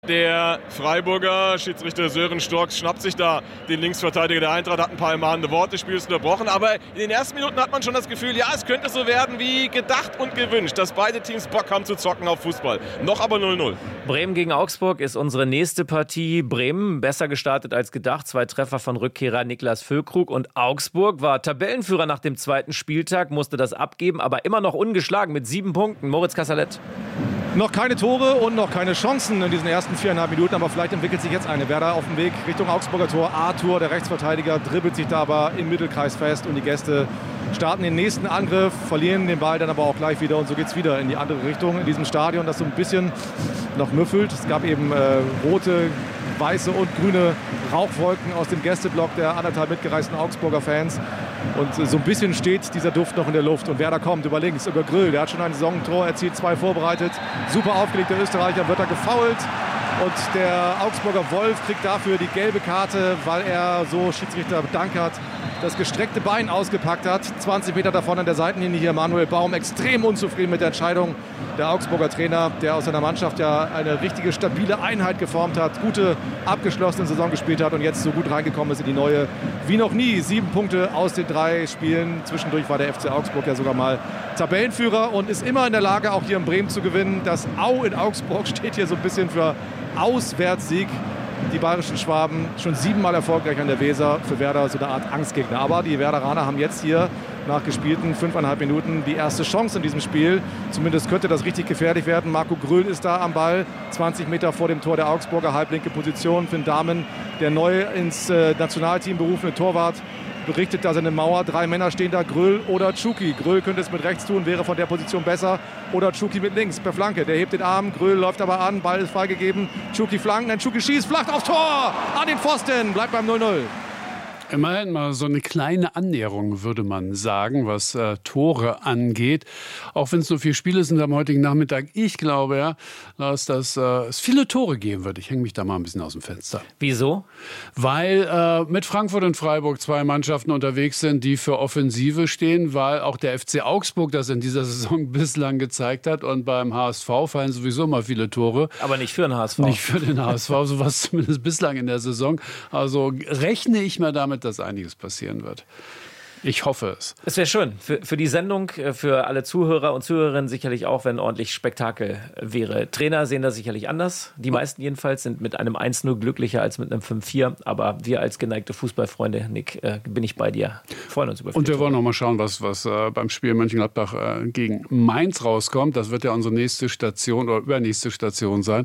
Der Freiburger Schiedsrichter Sören Storks schnappt sich da den Linksverteidiger der Eintracht, hat ein paar mahnende Worte, Spiel ist unterbrochen. Aber in den ersten Minuten hat man schon das Gefühl, ja, es könnte so werden wie gedacht und gewünscht, dass beide Teams Bock haben zu zocken auf Fußball. Noch aber 0-0. Bremen gegen Augsburg ist unsere nächste Partie. Bremen besser gestartet als gedacht. 2 Treffer von Rückkehrer Niklas Füllkrug. Und Augsburg war Tabellenführer nach dem zweiten Spieltag, musste das abgeben, aber immer noch ungeschlagen mit 7 Punkten. Moritz Kasserlet. Noch keine Tore und noch keine Chancen in diesen ersten 4,5 Minuten, aber vielleicht entwickelt sich jetzt eine. Werder auf dem Weg Richtung Augsburger Tor. Arthur, der Rechtsverteidiger, dribbelt sich da aber im Mittelkreis fest und die Gäste starten den nächsten Angriff, verlieren den Ball dann aber auch gleich wieder und so geht es wieder in die andere Richtung in diesem Stadion, das so ein bisschen noch müffelt. Es gab eben rote, weiße und grüne Rauchwolken aus dem Gästeblock der anderthalb mitgereisten Augsburger Fans. Und so ein bisschen steht dieser Duft noch in der Luft. Und Werder kommt über links, über Grill. Der hat schon ein Saisontor erzielt, 2 vorbereitet. Super aufgelegt, der Österreicher wird da gefoult. Und der Augsburger Wolf kriegt dafür die gelbe Karte, weil er, so Schiedsrichter Dankert, das gestreckte Bein ausgepackt hat. 20 Meter davon an der Seitenlinie hier Manuel Baum, extrem unzufrieden mit der Entscheidung. Der Augsburger Trainer, der aus seiner Mannschaft ja eine richtige, stabile Einheit geformt hat, gute, abgeschlossene Saison gespielt hat und jetzt so gut reingekommen ist in die neue, wie noch nie. 7 Punkte aus den 3 Spielen. Zwischendurch war der FC Augsburg ja sogar mal Tabellenführer und ist immer in der Lage, auch hier in Bremen zu gewinnen. Das Au in Augsburg steht hier so ein bisschen für Auswärtssieg. Die bayerischen Schwaben schon 7-mal erfolgreich an der Weser, für Werder so eine Art Angstgegner. Aber die Werderaner haben jetzt hier nach gespielten 5,5 Minuten die erste Chance in diesem Spiel. Zumindest könnte das richtig gefährlich werden. Marco Gröhl ist da am Ball, 20 Meter vor dem Tor der Augsburger, halblinke Position. Finn Dahmen, der neu ins Nationalteam berufene Torwart, berichtet da seine Mauer. 3 Männer stehen da, Gröhl oder Tschuki. Gröhl könnte es mit rechts tun, wäre von der Position besser. Oder Tschuki mit links, per Flanke. Der hebt den Arm, Gröhl läuft aber an, Ball ist freigegeben. Tschuki flanken, dann Tschuki schießt, flach aufs Tor! An den Pfosten, bleibt beim 0-0. Immerhin mal so eine kleine Annäherung, würde man sagen, was Tore angeht. Auch wenn es nur 4 Spiele sind am heutigen Nachmittag. Ich glaube ja, dass es viele Tore geben wird. Ich hänge mich da mal ein bisschen aus dem Fenster. Wieso? Weil mit Frankfurt und Freiburg 2 Mannschaften unterwegs sind, die für Offensive stehen, weil auch der FC Augsburg das in dieser Saison bislang gezeigt hat. Und beim HSV fallen sowieso mal viele Tore. Aber nicht für den HSV. Nicht für den HSV, sowas zumindest bislang in der Saison. Also rechne ich mal damit, dass einiges passieren wird. Ich hoffe es. Es wäre schön für die Sendung, für alle Zuhörer und Zuhörerinnen sicherlich auch, wenn ordentlich Spektakel wäre. Trainer sehen das sicherlich anders. Die meisten jedenfalls sind mit einem 1-0 glücklicher als mit einem 5-4. Aber wir als geneigte Fußballfreunde, Nick, bin ich bei dir. Freuen uns über. Und wir wollen noch mal schauen, was beim Spiel Mönchengladbach gegen Mainz rauskommt. Das wird ja unsere nächste Station oder übernächste Station sein.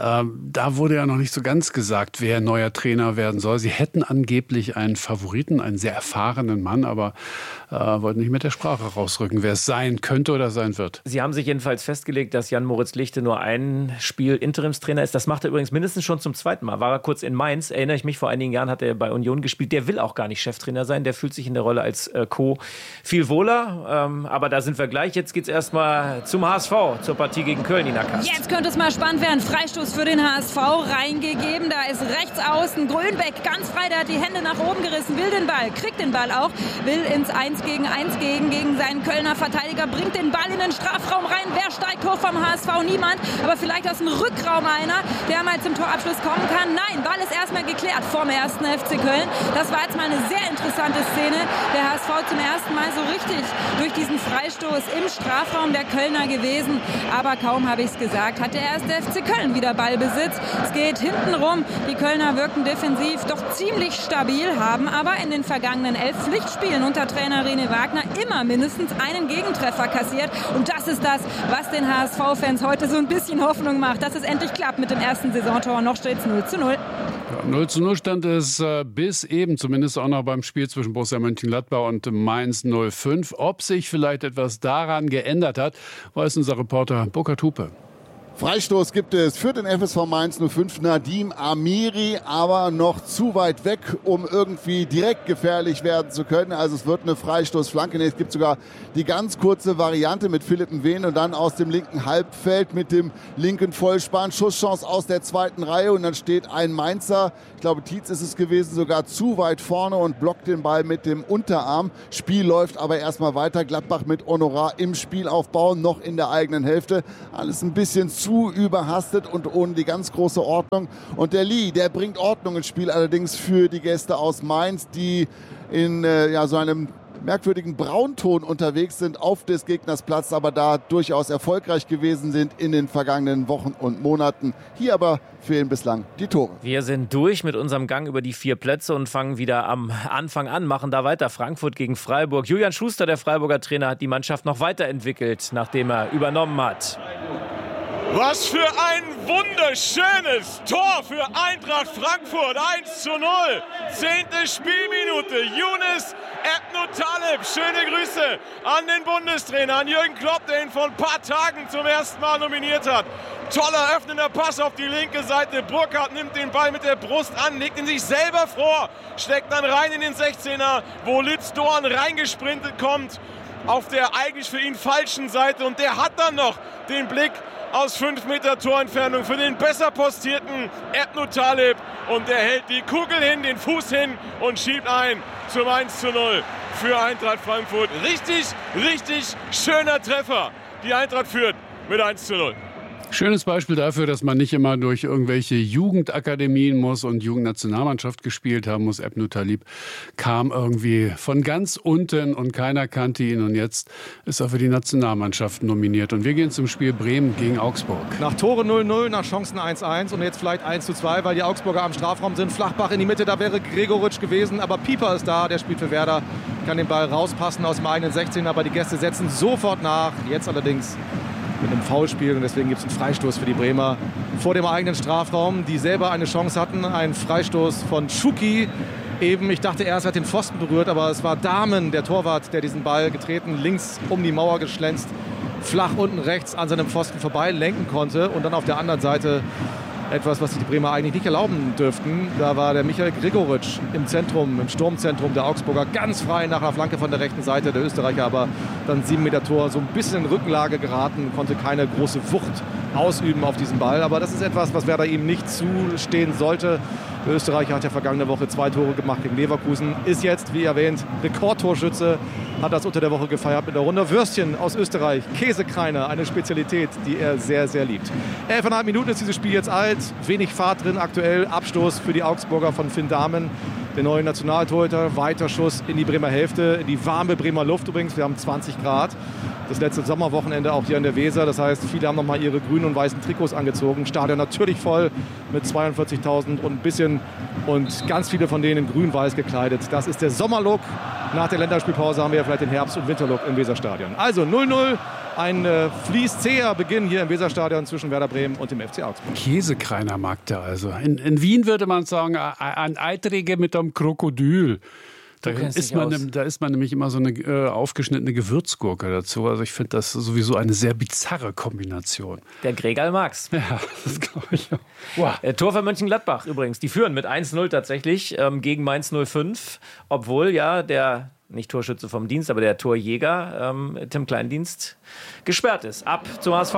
Da wurde ja noch nicht so ganz gesagt, wer neuer Trainer werden soll. Sie hätten angeblich einen Favoriten, einen sehr erfahrenen Mann, aber wollten nicht mit der Sprache rausrücken, wer es sein könnte oder sein wird. Sie haben sich jedenfalls festgelegt, dass Jan-Moritz Lichte nur ein Spiel Interimstrainer ist. Das macht er übrigens mindestens schon zum 2. Mal. War er kurz in Mainz, erinnere ich mich, vor einigen Jahren hat er bei Union gespielt. Der will auch gar nicht Cheftrainer sein, der fühlt sich in der Rolle als Co. viel wohler. Aber da sind wir gleich. Jetzt geht's erstmal zum HSV, zur Partie gegen Köln, Ina Kast. Jetzt könnte es mal spannend werden. Freistoß für den HSV reingegeben. Da ist rechts außen Grönbeck ganz frei. Der hat die Hände nach oben gerissen, will den Ball, kriegt den Ball auch. Will ins 1 gegen 1 gegen seinen Kölner Verteidiger, bringt den Ball in den Strafraum rein. Wer steigt hoch vom HSV? Niemand. Aber vielleicht aus dem Rückraum einer, der mal zum Torabschluss kommen kann. Nein, Ball ist erstmal geklärt vom 1. FC Köln. Das war jetzt mal eine sehr interessante Szene. Der HSV zum ersten Mal so richtig durch diesen Freistoß im Strafraum der Kölner gewesen. Aber kaum habe ich es gesagt, hat der 1. FC Köln wieder Ballbesitz. Es geht hinten rum. Die Kölner wirken defensiv doch ziemlich stabil, haben aber in den vergangenen 11 Pflichtspielen unter Trainer René Wagner immer mindestens einen Gegentreffer kassiert. Und das ist das, was den HSV-Fans heute so ein bisschen Hoffnung macht, dass es endlich klappt mit dem ersten Saisontor. Noch steht es 0-0. Ja, 0-0 stand es bis eben, zumindest auch noch beim Spiel zwischen Borussia Mönchengladbach und Mainz 05. Ob sich vielleicht etwas daran geändert hat, weiß unser Reporter Burkhard Hupe. Freistoß gibt es für den FSV Mainz 05, Nadim Amiri, aber noch zu weit weg, um irgendwie direkt gefährlich werden zu können. Also es wird eine Freistoßflanke. Es gibt sogar die ganz kurze Variante mit Philipp Nween und dann aus dem linken Halbfeld mit dem linken Vollspann. Schusschance aus der 2. Reihe und dann steht ein Mainzer, ich glaube Tietz ist es gewesen, sogar zu weit vorne und blockt den Ball mit dem Unterarm. Spiel läuft aber erstmal weiter. Gladbach mit Honorar im Spielaufbau, noch in der eigenen Hälfte. Alles ein bisschen zu zu überhastet und ohne die ganz große Ordnung. Und der Lee, der bringt Ordnung ins Spiel, allerdings für die Gäste aus Mainz, die in so einem merkwürdigen Braunton unterwegs sind auf des Gegners Platz, aber da durchaus erfolgreich gewesen sind in den vergangenen Wochen und Monaten. Hier aber fehlen bislang die Tore. Wir sind durch mit unserem Gang über die 4 Plätze und fangen wieder am Anfang an, machen da weiter. Frankfurt gegen Freiburg. Julian Schuster, der Freiburger Trainer, hat die Mannschaft noch weiterentwickelt, nachdem er übernommen hat. Was für ein wunderschönes Tor für Eintracht Frankfurt. 1:0. 10. Spielminute. Younes Ebnu-Taleb. Schöne Grüße an den Bundestrainer, an Jürgen Klopp, der ihn vor ein paar Tagen zum ersten Mal nominiert hat. Toller öffnender Pass auf die linke Seite. Burkhardt nimmt den Ball mit der Brust an, legt ihn sich selber vor, steckt dann rein in den 16er, wo Lütz Dorn reingesprintet kommt auf der eigentlich für ihn falschen Seite. Und der hat dann noch den Blick aus 5 Meter Torentfernung für den besser postierten Ebnu-Taleb. Und der hält die Kugel hin, den Fuß hin und schiebt ein zum 1:0 für Eintracht Frankfurt. Richtig, richtig schöner Treffer. Die Eintracht führt mit 1:0. Schönes Beispiel dafür, dass man nicht immer durch irgendwelche Jugendakademien muss und Jugendnationalmannschaft gespielt haben muss. Ebnu-Taleb kam irgendwie von ganz unten und keiner kannte ihn. Und jetzt ist er für die Nationalmannschaft nominiert. Und wir gehen zum Spiel Bremen gegen Augsburg. Nach Tore 0:0, nach Chancen 1:1 und jetzt vielleicht 1:2, weil die Augsburger am Strafraum sind. Flachbach in die Mitte, da wäre Gregoritsch gewesen. Aber Pieper ist da, der spielt für Werder, kann den Ball rauspassen aus dem eigenen 16. Aber die Gäste setzen sofort nach. Jetzt allerdings mit einem Foulspiel und deswegen gibt es einen Freistoß für die Bremer vor dem eigenen Strafraum, die selber eine Chance hatten. Ein Freistoß von Schuki. Eben, ich dachte erst, er hat den Pfosten berührt, aber es war Dahmen, der Torwart, der diesen Ball getreten, links um die Mauer geschlänzt, flach unten rechts an seinem Pfosten vorbei lenken konnte. Und dann auf der anderen Seite etwas, was sich die Bremer eigentlich nicht erlauben dürften. Da war der Michael Gregoritsch im Zentrum, im Sturmzentrum der Augsburger, ganz frei nach einer Flanke von der rechten Seite. Der Österreicher aber dann 7 Meter Tor, so ein bisschen in Rückenlage geraten, konnte keine große Wucht ausüben auf diesen Ball. Aber das ist etwas, was Werder ihm nicht zustehen sollte. Der Österreicher hat ja vergangene Woche 2 Tore gemacht gegen Leverkusen, ist jetzt, wie erwähnt, Rekordtorschütze, hat das unter der Woche gefeiert mit der Runde Würstchen aus Österreich, Käsekreiner, eine Spezialität, die er sehr, sehr liebt. 11,5 Minuten ist dieses Spiel jetzt alt, wenig Fahrt drin aktuell, Abstoß für die Augsburger von Finn Dahmen, der neue Nationaltorhüter, weiter Schuss in die Bremer Hälfte, in die warme Bremer Luft übrigens, wir haben 20 Grad. Das letzte Sommerwochenende auch hier an der Weser. Das heißt, viele haben noch mal ihre grünen und weißen Trikots angezogen. Stadion natürlich voll mit 42.000 und ein bisschen. Und ganz viele von denen in grün-weiß gekleidet. Das ist der Sommerlook. Nach der Länderspielpause haben wir ja vielleicht den Herbst- und Winterlook im Weserstadion. Also 0:0. Ein fließzäher Beginn hier im Weserstadion zwischen Werder Bremen und dem FC Augsburg. Käsekreiner mag der also. In Wien würde man sagen, ein Eitrige mit einem Krokodil. Da isst man nämlich immer so eine aufgeschnittene Gewürzgurke dazu. Also ich finde das sowieso eine sehr bizarre Kombination. Der Gregal mag's. Ja, das glaube ich auch. Wow. Tor für Mönchengladbach übrigens. Die führen mit 1:0 tatsächlich gegen Mainz 05. Obwohl ja der, nicht Torschütze vom Dienst, aber der Torjäger Tim Kleindienst gesperrt ist. Ab zum HSV.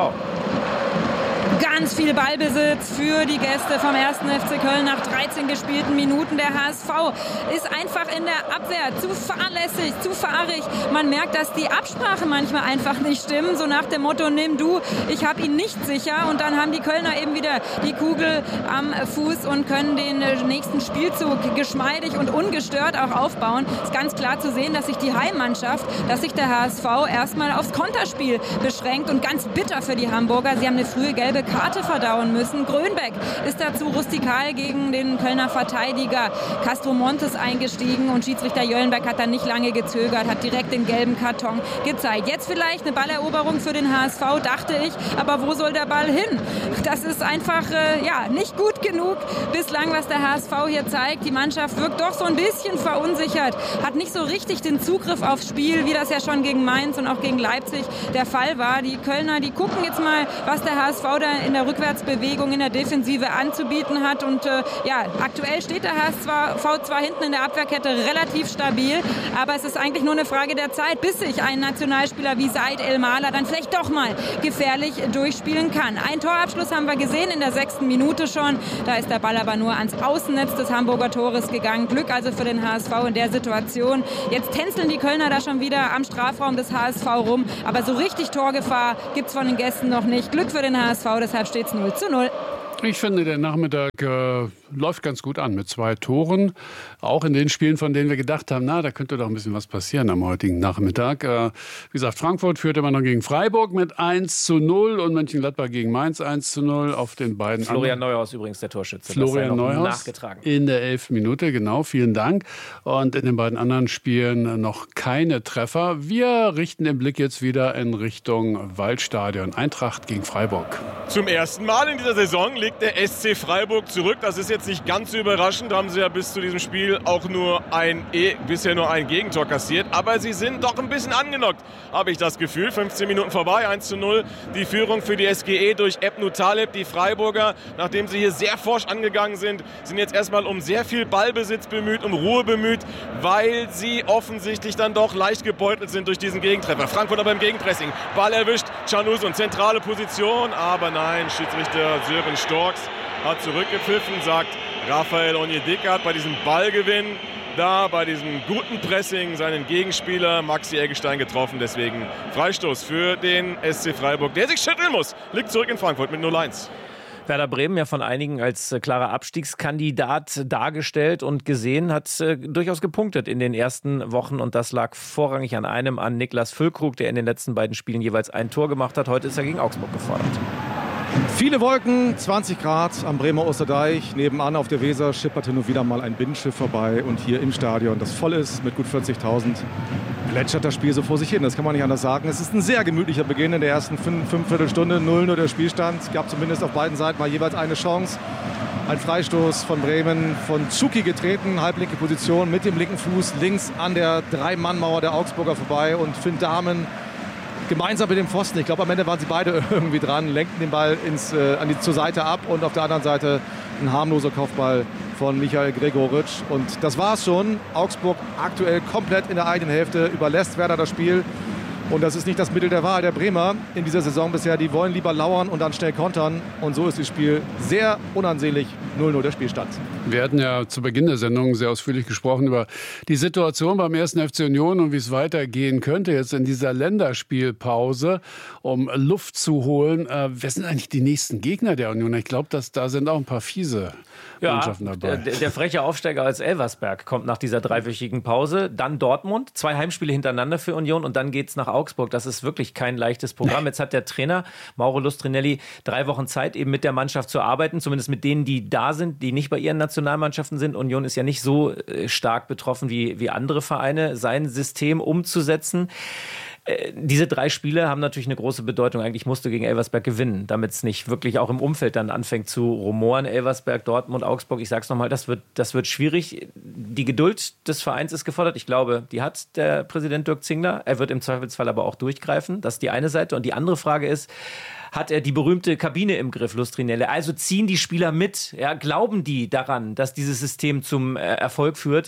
Ganz viel Ballbesitz für die Gäste vom 1. FC Köln nach 13 gespielten Minuten. Der HSV ist einfach in der Abwehr zu fahrlässig, zu fahrig. Man merkt, dass die Absprache manchmal einfach nicht stimmen. So nach dem Motto, nimm du, ich habe ihn nicht sicher. Und dann haben die Kölner eben wieder die Kugel am Fuß und können den nächsten Spielzug geschmeidig und ungestört auch aufbauen. Es ist ganz klar zu sehen, dass sich die Heimmannschaft, dass sich der HSV erstmal aufs Konterspiel beschränkt. Und ganz bitter für die Hamburger. Sie haben eine frühe gelbe Karte verdauen müssen. Grönbeck ist dazu rustikal gegen den Kölner Verteidiger Castro Montes eingestiegen und Schiedsrichter Jöllenberg hat dann nicht lange gezögert, hat direkt den gelben Karton gezeigt. Jetzt vielleicht eine Balleroberung für den HSV, dachte ich, aber wo soll der Ball hin? Das ist einfach nicht gut genug bislang, was der HSV hier zeigt. Die Mannschaft wirkt doch so ein bisschen verunsichert, hat nicht so richtig den Zugriff aufs Spiel, wie das ja schon gegen Mainz und auch gegen Leipzig der Fall war. Die Kölner, die gucken jetzt mal, was der HSV da in der Rückwärtsbewegung in der Defensive anzubieten hat. Und aktuell steht der HSV zwar hinten in der Abwehrkette relativ stabil, aber es ist eigentlich nur eine Frage der Zeit, bis sich ein Nationalspieler wie Said El-Mahler dann vielleicht doch mal gefährlich durchspielen kann. Ein Torabschluss haben wir gesehen in der 6. Minute schon. Da ist der Ball aber nur ans Außennetz des Hamburger Tores gegangen. Glück also für den HSV in der Situation. Jetzt tänzeln die Kölner da schon wieder am Strafraum des HSV rum. Aber so richtig Torgefahr gibt es von den Gästen noch nicht. Glück für den HSV, deshalb steht es 0:0. Ich finde, der Nachmittag läuft ganz gut an mit 2 Toren. Auch in den Spielen, von denen wir gedacht haben, da könnte doch ein bisschen was passieren am heutigen Nachmittag. Wie gesagt, Frankfurt führte immer noch gegen Freiburg mit 1:0 und Mönchengladbach gegen Mainz 1:0 auf den beiden. Florian Neuhaus übrigens der Torschütze. Florian Neuhaus nachgetragen. In der 11. Minute, genau, vielen Dank. Und in den beiden anderen Spielen noch keine Treffer. Wir richten den Blick jetzt wieder in Richtung Waldstadion. Eintracht gegen Freiburg. Zum ersten Mal in dieser Saison legt der SC Freiburg zurück. Das ist jetzt nicht ganz so überraschend. Da haben sie ja bis zu diesem Spiel auch bisher nur ein Gegentor kassiert. Aber sie sind doch ein bisschen angenockt, habe ich das Gefühl. 15 Minuten vorbei, 1:0. Die Führung für die SGE durch Ebnu Taleb. Die Freiburger, nachdem sie hier sehr forsch angegangen sind jetzt erstmal um sehr viel Ballbesitz bemüht, um Ruhe bemüht, weil sie offensichtlich dann doch leicht gebeutelt sind durch diesen Gegentreffer. Frankfurt aber im Gegenpressing. Ball erwischt, Canus und zentrale Position. Aber nein, Schiedsrichter Sören Storks hat zurückgepfiffen, sagt Raphael Onyedika hat bei diesem Ballgewinn bei diesem guten Pressing seinen Gegenspieler Maxi Eggestein getroffen. Deswegen Freistoß für den SC Freiburg, der sich schütteln muss. Liegt zurück in Frankfurt mit 0:1. Werder Bremen ja von einigen als klarer Abstiegskandidat dargestellt und gesehen, hat durchaus gepunktet in den ersten Wochen und das lag vorrangig an Niklas Füllkrug, der in den letzten beiden Spielen jeweils ein Tor gemacht hat. Heute ist er gegen Augsburg gefordert. Viele Wolken, 20 Grad am Bremer Osterdeich. Nebenan auf der Weser schipperte nur wieder mal ein Binnenschiff vorbei. Und hier im Stadion, das voll ist mit gut 40.000, plätschert das Spiel so vor sich hin. Das kann man nicht anders sagen. Es ist ein sehr gemütlicher Beginn in der ersten Viertelstunde. 0:0 der Spielstand. Es gab zumindest auf beiden Seiten mal jeweils eine Chance. Ein Freistoß von Bremen, von Zucki getreten, halblinke Position mit dem linken Fuß links an der 3-Mann-Mauer der Augsburger vorbei. Und Finn Dahmen gemeinsam mit dem Pfosten, ich glaube am Ende waren sie beide irgendwie dran, lenkten den Ball zur Seite ab und auf der anderen Seite ein harmloser Kopfball von Michael Gregoritsch. Und das war's schon. Augsburg aktuell komplett in der eigenen Hälfte, überlässt Werder das Spiel. Und das ist nicht das Mittel der Wahl der Bremer in dieser Saison bisher. Die wollen lieber lauern und dann schnell kontern. Und so ist das Spiel sehr unansehnlich. 0:0 der Spielstand. Wir hatten ja zu Beginn der Sendung sehr ausführlich gesprochen über die Situation beim 1. FC Union und wie es weitergehen könnte jetzt in dieser Länderspielpause, um Luft zu holen. Wer sind eigentlich die nächsten Gegner der Union? Ich glaube, da sind auch ein paar fiese Mannschaften dabei. Der freche Aufsteiger als Elversberg kommt nach dieser 3-wöchigen Pause. Dann Dortmund, 2 Heimspiele hintereinander für Union und dann geht's nach Augsburg. Das ist wirklich kein leichtes Programm. Jetzt hat der Trainer Mauro Lustrinelli 3 Wochen Zeit, eben mit der Mannschaft zu arbeiten, zumindest mit denen, die da sind, die nicht bei ihren Nationalmannschaften sind. Union ist ja nicht so stark betroffen wie andere Vereine, sein System umzusetzen. Diese 3 Spiele haben natürlich eine große Bedeutung. Eigentlich musst du gegen Elversberg gewinnen, damit es nicht wirklich auch im Umfeld dann anfängt zu rumoren. Elversberg, Dortmund, Augsburg, ich sag's nochmal, das wird schwierig. Die Geduld des Vereins ist gefordert. Ich glaube, die hat der Präsident Dirk Zingler. Er wird im Zweifelsfall aber auch durchgreifen. Das ist die eine Seite. Und die andere Frage ist, hat er die berühmte Kabine im Griff, Lustrinelli? Also ziehen die Spieler mit? Ja, glauben die daran, dass dieses System zum Erfolg führt?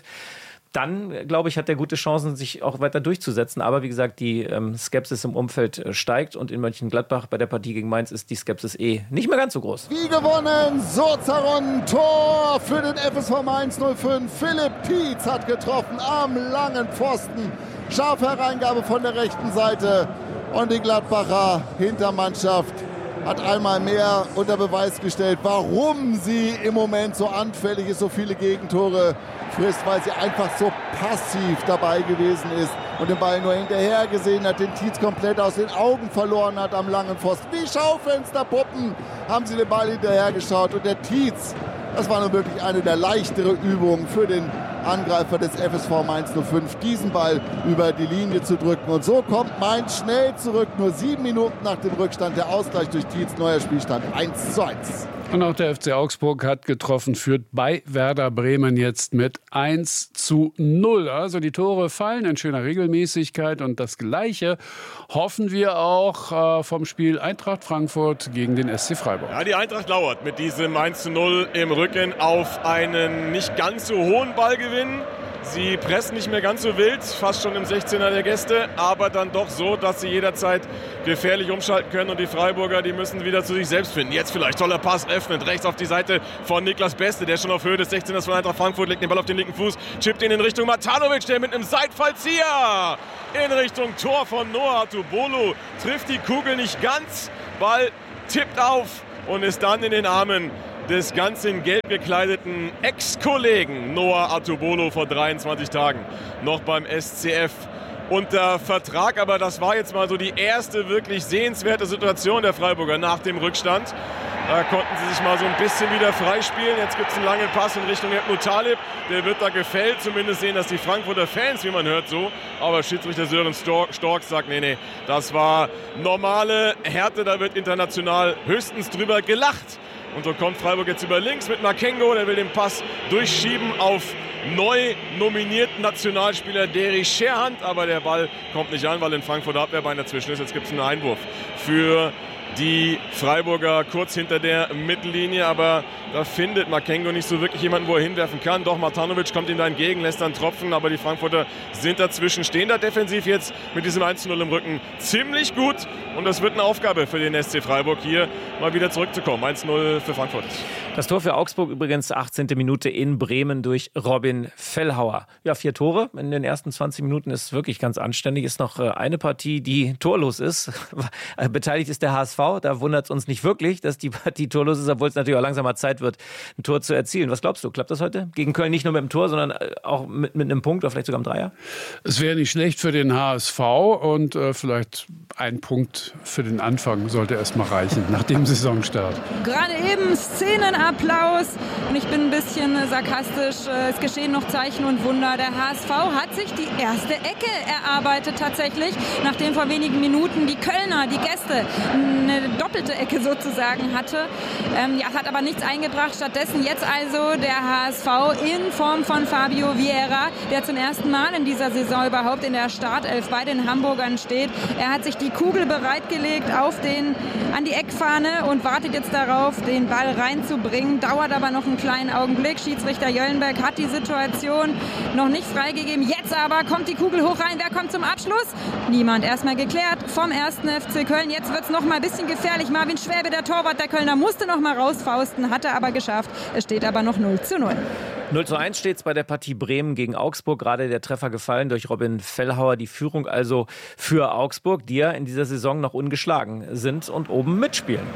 Dann, glaube ich, hat er gute Chancen, sich auch weiter durchzusetzen. Aber wie gesagt, die Skepsis im Umfeld steigt. Und in Mönchengladbach bei der Partie gegen Mainz ist die Skepsis nicht mehr ganz so groß. Wie gewonnen, Sozaron, Tor für den FSV Mainz 05. Philipp Tietz hat getroffen am langen Pfosten. Scharfe Hereingabe von der rechten Seite. Und die Gladbacher Hintermannschaft hat einmal mehr unter Beweis gestellt, warum sie im Moment so anfällig ist, so viele Gegentore frisst, weil sie einfach so passiv dabei gewesen ist und den Ball nur hinterher gesehen hat, den Tietz komplett aus den Augen verloren hat am langen Pfosten. Wie Schaufensterpuppen haben sie den Ball hinterher geschaut und der Tietz, das war nun wirklich eine der leichteren Übungen für den Angreifer des FSV Mainz 05, diesen Ball über die Linie zu drücken. Und so kommt Mainz schnell zurück. Nur 7 Minuten nach dem Rückstand der Ausgleich durch Tietz, neuer Spielstand 1:1. Und auch der FC Augsburg hat getroffen, führt bei Werder Bremen jetzt mit 1:0. Also die Tore fallen in schöner Regelmäßigkeit und das Gleiche hoffen wir auch vom Spiel Eintracht Frankfurt gegen den SC Freiburg. Ja, die Eintracht lauert mit diesem 1:0 im Rücken auf einen nicht ganz so hohen Ballgewinn. Sie pressen nicht mehr ganz so wild, fast schon im 16er der Gäste, aber dann doch so, dass sie jederzeit gefährlich umschalten können und die Freiburger, die müssen wieder zu sich selbst finden. Jetzt vielleicht toller Pass, öffnet rechts auf die Seite von Niklas Beste, der schon auf Höhe des 16ers von Eintracht Frankfurt legt den Ball auf den linken Fuß, chippt ihn in Richtung Matanovic, der mit einem Seitfallzieher in Richtung Tor von Noah Tubolo trifft die Kugel nicht ganz, Ball tippt auf und ist dann in den Armen des ganz in Gelb gekleideten Ex-Kollegen Noah Atubolo vor 23 Tagen noch beim SCF unter Vertrag. Aber das war jetzt mal so die erste wirklich sehenswerte Situation der Freiburger nach dem Rückstand. Da konnten sie sich mal so ein bisschen wieder freispielen. Jetzt gibt es einen langen Pass in Richtung Ebnu Talib. Der wird da gefällt. Zumindest sehen das die Frankfurter Fans, wie man hört, so. Aber Schiedsrichter Sören Storks sagt, nee, das war normale Härte. Da wird international höchstens drüber gelacht. Und so kommt Freiburg jetzt über links mit Makengo. Der will den Pass durchschieben auf neu nominierten Nationalspieler Deri Scherhand. Aber der Ball kommt nicht an, weil in Frankfurter Abwehrbein dazwischen ist. Jetzt gibt es einen Einwurf für die Freiburger kurz hinter der Mittellinie, aber da findet Makengo nicht so wirklich jemanden, wo er hinwerfen kann. Doch, Matanovic kommt ihm da entgegen, lässt dann tropfen, aber die Frankfurter sind dazwischen, stehen da defensiv jetzt mit diesem 1:0 im Rücken ziemlich gut und das wird eine Aufgabe für den SC Freiburg, hier mal wieder zurückzukommen. 1:0 für Frankfurt. Das Tor für Augsburg übrigens 18. Minute in Bremen durch Robin Fellhauer. Ja, 4 Tore in den ersten 20 Minuten ist wirklich ganz anständig. Ist noch eine Partie, die torlos ist. Beteiligt ist der HSV. Da wundert es uns nicht wirklich, dass die Partie torlos ist, obwohl es natürlich auch langsam mal Zeit wird, ein Tor zu erzielen. Was glaubst du? Klappt das heute? Gegen Köln nicht nur mit dem Tor, sondern auch mit einem Punkt oder vielleicht sogar einem Dreier? Es wäre nicht schlecht für den HSV und vielleicht ein Punkt für den Anfang sollte erst mal reichen, nach dem Saisonstart. Gerade eben Szenenapplaus und ich bin ein bisschen sarkastisch. Es geschehen noch Zeichen und Wunder. Der HSV hat sich die erste Ecke erarbeitet tatsächlich, nachdem vor wenigen Minuten die Kölner, die Gäste, eine doppelte Ecke sozusagen hatte. Hat aber nichts eingebracht. Stattdessen jetzt also der HSV in Form von Fabio Vieira, der zum ersten Mal in dieser Saison überhaupt in der Startelf bei den Hamburgern steht. Er hat sich die Kugel bereitgelegt an die Eckfahne und wartet jetzt darauf, den Ball reinzubringen. Dauert aber noch einen kleinen Augenblick. Schiedsrichter Jöllenberg hat die Situation noch nicht freigegeben. Jetzt aber kommt die Kugel hoch rein. Wer kommt zum Abschluss? Niemand. Erstmal geklärt vom 1. FC Köln. Jetzt wird es noch mal ein bisschen gefährlich. Marvin Schwäbe, der Torwart der Kölner, musste noch mal rausfausten, hat er aber geschafft. Es steht aber noch 0:0. 0:1 steht es bei der Partie Bremen gegen Augsburg. Gerade der Treffer gefallen durch Robin Fellhauer. Die Führung also für Augsburg, die ja in dieser Saison noch ungeschlagen sind und oben mitspielen.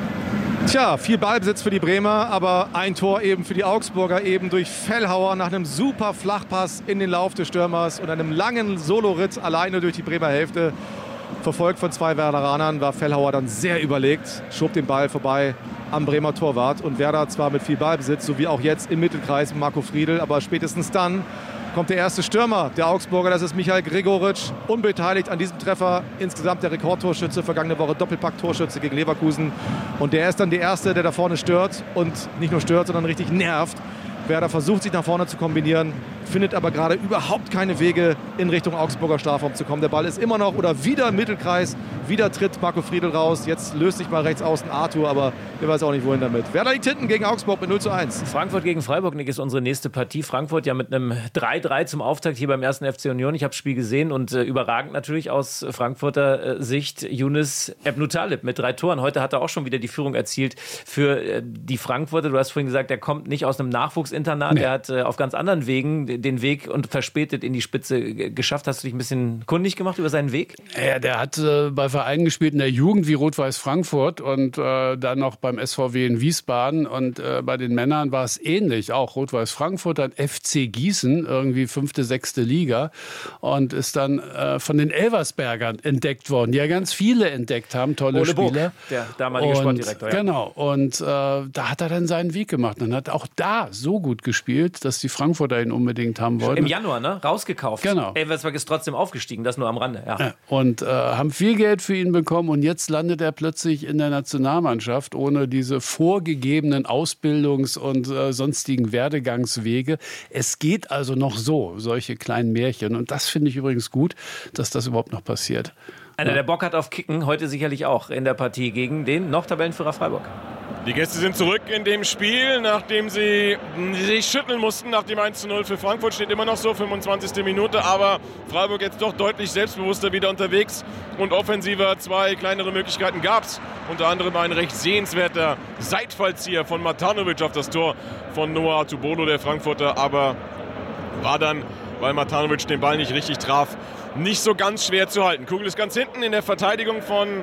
Tja, viel Ballbesitz für die Bremer, aber ein Tor eben für die Augsburger, eben durch Fellhauer nach einem super Flachpass in den Lauf des Stürmers und einem langen Soloritt alleine durch die Bremer Hälfte. Verfolgt von 2 Werderanern, war Fellhauer dann sehr überlegt, schob den Ball vorbei am Bremer Torwart und Werder zwar mit viel Ballbesitz, so wie auch jetzt im Mittelkreis Marco Friedl, aber spätestens dann kommt der erste Stürmer der Augsburger, das ist Michael Gregoritsch, unbeteiligt an diesem Treffer, insgesamt der Rekordtorschütze, vergangene Woche Doppelpack-Torschütze gegen Leverkusen und der ist dann der Erste, der da vorne stört und nicht nur stört, sondern richtig nervt. Werder versucht, sich nach vorne zu kombinieren, findet aber gerade überhaupt keine Wege in Richtung Augsburger Strafraum zu kommen. Der Ball ist immer noch oder wieder im Mittelkreis, wieder tritt Marco Friedl raus. Jetzt löst sich mal rechts außen Arthur, aber der weiß auch nicht, wohin damit. Werder liegt hinten gegen Augsburg mit 0:1. Frankfurt gegen Freiburg, Nick, ist unsere nächste Partie. Frankfurt ja mit einem 3:3 zum Auftakt hier beim 1. FC Union. Ich habe das Spiel gesehen und überragend natürlich aus Frankfurter Sicht Younes Ebnu Talib mit 3 Toren. Heute hat er auch schon wieder die Führung erzielt für die Frankfurter. Du hast vorhin gesagt, er kommt nicht aus einem Nachwuchsinternat. Nee. Er hat auf ganz anderen Wegen den Weg und verspätet in die Spitze geschafft. Hast du dich ein bisschen kundig gemacht über seinen Weg? Ja, der hat bei Vereinen gespielt in der Jugend wie Rot-Weiß Frankfurt und dann noch beim SVW in Wiesbaden. Und bei den Männern war es ähnlich. Auch Rot-Weiß Frankfurt, dann FC Gießen, irgendwie 5., 6. Liga. Und ist dann von den Elversbergern entdeckt worden, die ja ganz viele entdeckt haben. Tolle Ole Spieler. Bock, der damalige Sportdirektor. Ja. Genau. Und da hat er dann seinen Weg gemacht. Und hat auch da so gut gespielt, dass die Frankfurter ihn unbedingt haben wollten. Im Januar, ne? Rausgekauft. Genau. Elversberg ist trotzdem aufgestiegen, das nur am Rande. Ja. Und haben viel Geld für ihn bekommen und jetzt landet er plötzlich in der Nationalmannschaft ohne diese vorgegebenen Ausbildungs- und sonstigen Werdegangswege. Es geht also noch solche kleinen Märchen. Und das finde ich übrigens gut, dass das überhaupt noch passiert. Einer, der Bock hat auf Kicken, heute sicherlich auch in der Partie gegen den noch Tabellenführer Freiburg. Die Gäste sind zurück in dem Spiel, nachdem sie sich schütteln mussten. Nach dem 1:0 für Frankfurt steht immer noch so, 25. Minute. Aber Freiburg jetzt doch deutlich selbstbewusster wieder unterwegs und offensiver. 2 kleinere Möglichkeiten gab es. Unter anderem ein recht sehenswerter Seitfallzieher von Matanovic auf das Tor von Noah Atubolo, der Frankfurter. Aber war dann, weil Matanovic den Ball nicht richtig traf, nicht so ganz schwer zu halten. Kugel ist ganz hinten in der Verteidigung von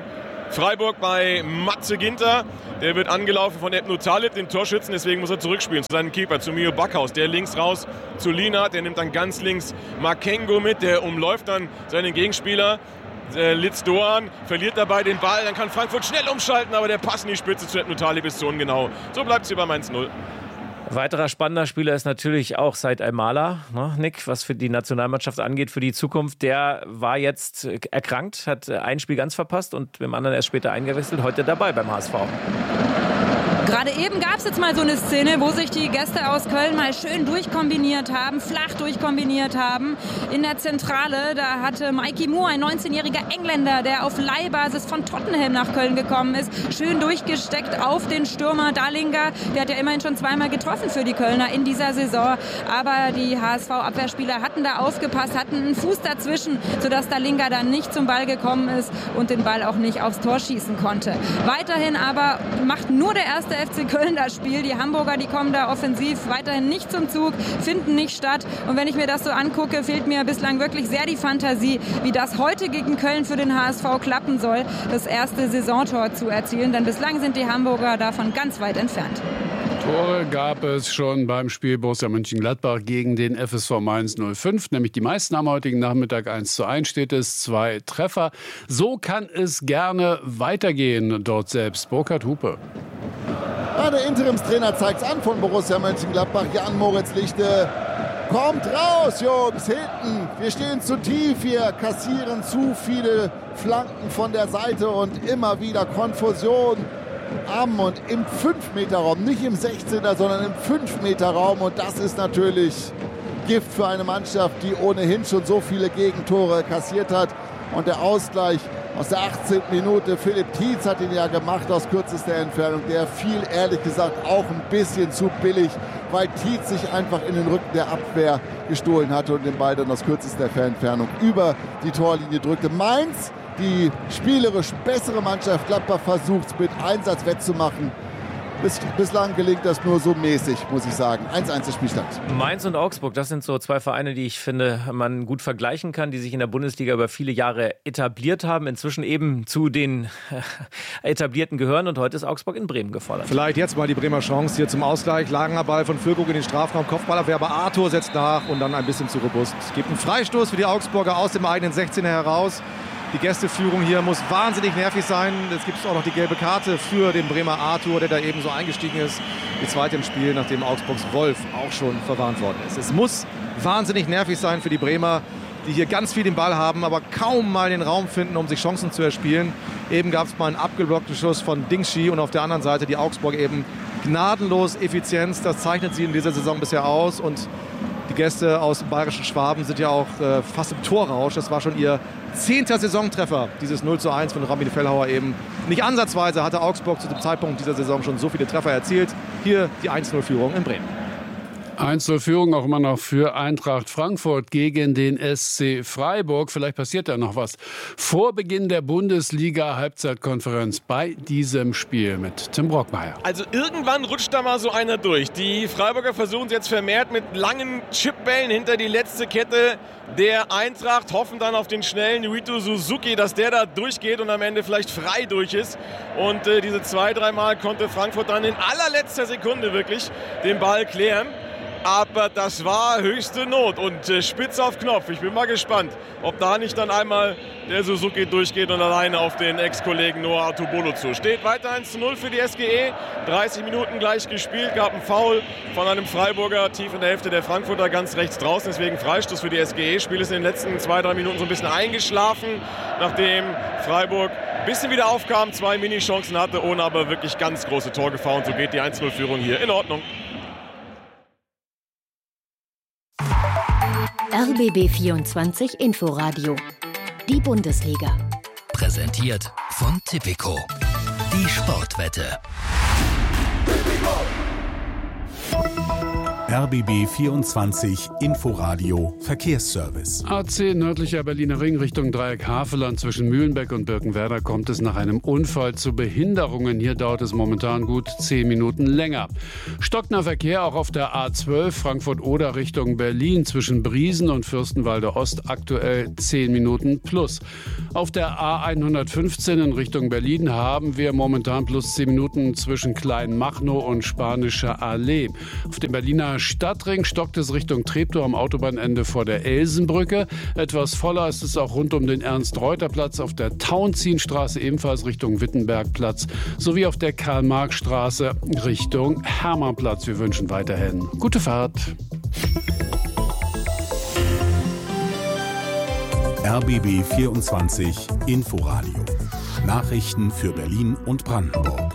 Freiburg bei Matze Ginter. Der wird angelaufen von Ebnu Talib, den Torschützen. Deswegen muss er zurückspielen zu seinem Keeper, zu Mio Backhaus. Der links raus zu Lienhardt. Der nimmt dann ganz links Makengo mit. Der umläuft dann seinen Gegenspieler. Litz Doan verliert dabei den Ball. Dann kann Frankfurt schnell umschalten. Aber der Pass in die Spitze zu Ebnu Talib ist so ungenau. So bleibt es hier bei 1-0. Weiterer spannender Spieler ist natürlich auch Said Almala, ne, Nick, was für die Nationalmannschaft angeht, für die Zukunft. Der war jetzt erkrankt, hat ein Spiel ganz verpasst und beim anderen erst später eingewechselt, heute dabei beim HSV. Gerade eben gab es jetzt mal so eine Szene, wo sich die Gäste aus Köln mal schön durchkombiniert haben, flach durchkombiniert haben. In der Zentrale, da hatte Mikey Moore, ein 19-jähriger Engländer, der auf Leihbasis von Tottenham nach Köln gekommen ist, schön durchgesteckt auf den Stürmer Dallinga. Der hat ja immerhin schon zweimal getroffen für die Kölner in dieser Saison. Aber die HSV-Abwehrspieler hatten da aufgepasst, hatten einen Fuß dazwischen, sodass Dallinga dann nicht zum Ball gekommen ist und den Ball auch nicht aufs Tor schießen konnte. Weiterhin aber macht nur der erste FC Köln das Spiel. Die Hamburger, die kommen da offensiv weiterhin nicht zum Zug, finden nicht statt. Und wenn ich mir das so angucke, fehlt mir bislang wirklich sehr die Fantasie, wie das heute gegen Köln für den HSV klappen soll, das erste Saisontor zu erzielen. Denn bislang sind die Hamburger davon ganz weit entfernt. Tore gab es schon beim Spiel Borussia Mönchengladbach gegen den FSV Mainz 05. Nämlich die meisten am heutigen Nachmittag 1:1 steht es, 2 Treffer. So kann es gerne weitergehen dort selbst. Burkhard Hupe. Ja, der Interimstrainer zeigt es an von Borussia Mönchengladbach. Jan-Moritz Lichte. Kommt raus, Jungs, hinten. Wir stehen zu tief hier, kassieren zu viele Flanken von der Seite und immer wieder Konfusion am und im 5-Meter-Raum. Nicht im 16er, sondern im 5-Meter-Raum. Und das ist natürlich Gift für eine Mannschaft, die ohnehin schon so viele Gegentore kassiert hat. Und der Ausgleich aus der 18. Minute, Philipp Tietz hat ihn ja gemacht aus kürzester Entfernung. Der fiel ehrlich gesagt auch ein bisschen zu billig, weil Tietz sich einfach in den Rücken der Abwehr gestohlen hatte und den Ball dann aus kürzester Entfernung über die Torlinie drückte. Mainz, die spielerisch bessere Mannschaft, Gladbach versucht es mit Einsatz wettzumachen. Bislang gelingt das nur so mäßig, muss ich sagen. 1:1 der Spielstand. Mainz und Augsburg, das sind so zwei Vereine, die ich finde, man gut vergleichen kann, die sich in der Bundesliga über viele Jahre etabliert haben, inzwischen eben zu den Etablierten gehören und heute ist Augsburg in Bremen gefordert. Vielleicht jetzt mal die Bremer Chance hier zum Ausgleich. Langer Ball von Füllkrug in den Strafraum, Kopfballabwehr, aber Arthur setzt nach und dann ein bisschen zu robust. Es gibt einen Freistoß für die Augsburger aus dem eigenen 16er heraus. Die Gästeführung hier muss wahnsinnig nervig sein. Es gibt auch noch die gelbe Karte für den Bremer Arthur, der da eben so eingestiegen ist. Die zweite im Spiel, nachdem Augsburgs Wolf auch schon verwarnt worden ist. Es muss wahnsinnig nervig sein für die Bremer, die hier ganz viel den Ball haben, aber kaum mal den Raum finden, um sich Chancen zu erspielen. Eben gab es mal einen abgeblockten Schuss von Dingshi und auf der anderen Seite die Augsburg eben gnadenlos Effizienz. Das zeichnet sie in dieser Saison bisher aus und die Gäste aus dem bayerischen Schwaben sind ja auch fast im Torrausch. Das war schon ihr 10. Saisontreffer, dieses 0:1 von Rami Fellhauer eben. Nicht ansatzweise hatte Augsburg zu dem Zeitpunkt dieser Saison schon so viele Treffer erzielt. Hier die 1:0-Führung in Bremen. 1:0-Führung auch immer noch für Eintracht Frankfurt gegen den SC Freiburg. Vielleicht passiert da noch was vor Beginn der Bundesliga-Halbzeitkonferenz bei diesem Spiel mit Tim Brockmeier. Also irgendwann rutscht da mal so einer durch. Die Freiburger versuchen es jetzt vermehrt mit langen Chipbällen hinter die letzte Kette der Eintracht, hoffen dann auf den schnellen Yuito Suzuki, dass der da durchgeht und am Ende vielleicht frei durch ist. Und diese 2-3 Mal konnte Frankfurt dann in allerletzter Sekunde wirklich den Ball klären. Aber das war höchste Not und spitz auf Knopf. Ich bin mal gespannt, ob da nicht dann einmal der Suzuki durchgeht und alleine auf den Ex-Kollegen Noah Artubolo zu. Steht weiter 1:0 für die SGE. 30 Minuten gleich gespielt, gab einen Foul von einem Freiburger tief in der Hälfte der Frankfurter ganz rechts draußen. Deswegen Freistoß für die SGE. Spiel ist in den letzten 2-3 Minuten so ein bisschen eingeschlafen, nachdem Freiburg ein bisschen wieder aufkam, 2 Mini-Chancen hatte, ohne aber wirklich ganz große Torgefahr. Und so geht die 1:0-Führung hier in Ordnung. RBB 24 Inforadio. Die Bundesliga. Präsentiert von Tipico. Die Sportwette. RBB 24 Inforadio Verkehrsservice. A10 nördlicher Berliner Ring Richtung Dreieck Havelland zwischen Mühlenbeck und Birkenwerder kommt es nach einem Unfall zu Behinderungen. Hier dauert es momentan gut 10 Minuten länger. Stockender Verkehr auch auf der A12 Frankfurt-Oder Richtung Berlin zwischen Briesen und Fürstenwalde Ost aktuell 10 Minuten plus. Auf der A115 in Richtung Berlin haben wir momentan plus 10 Minuten zwischen Kleinmachnow und Spanischer Allee. Auf dem Berliner Stadtring stockt es Richtung Treptow am Autobahnende vor der Elsenbrücke. Etwas voller ist es auch rund um den Ernst-Reuter-Platz, auf der Tauentzienstraße ebenfalls Richtung Wittenbergplatz sowie auf der Karl-Marx-Straße Richtung Hermannplatz. Wir wünschen weiterhin gute Fahrt. RBB 24 Inforadio. Nachrichten für Berlin und Brandenburg.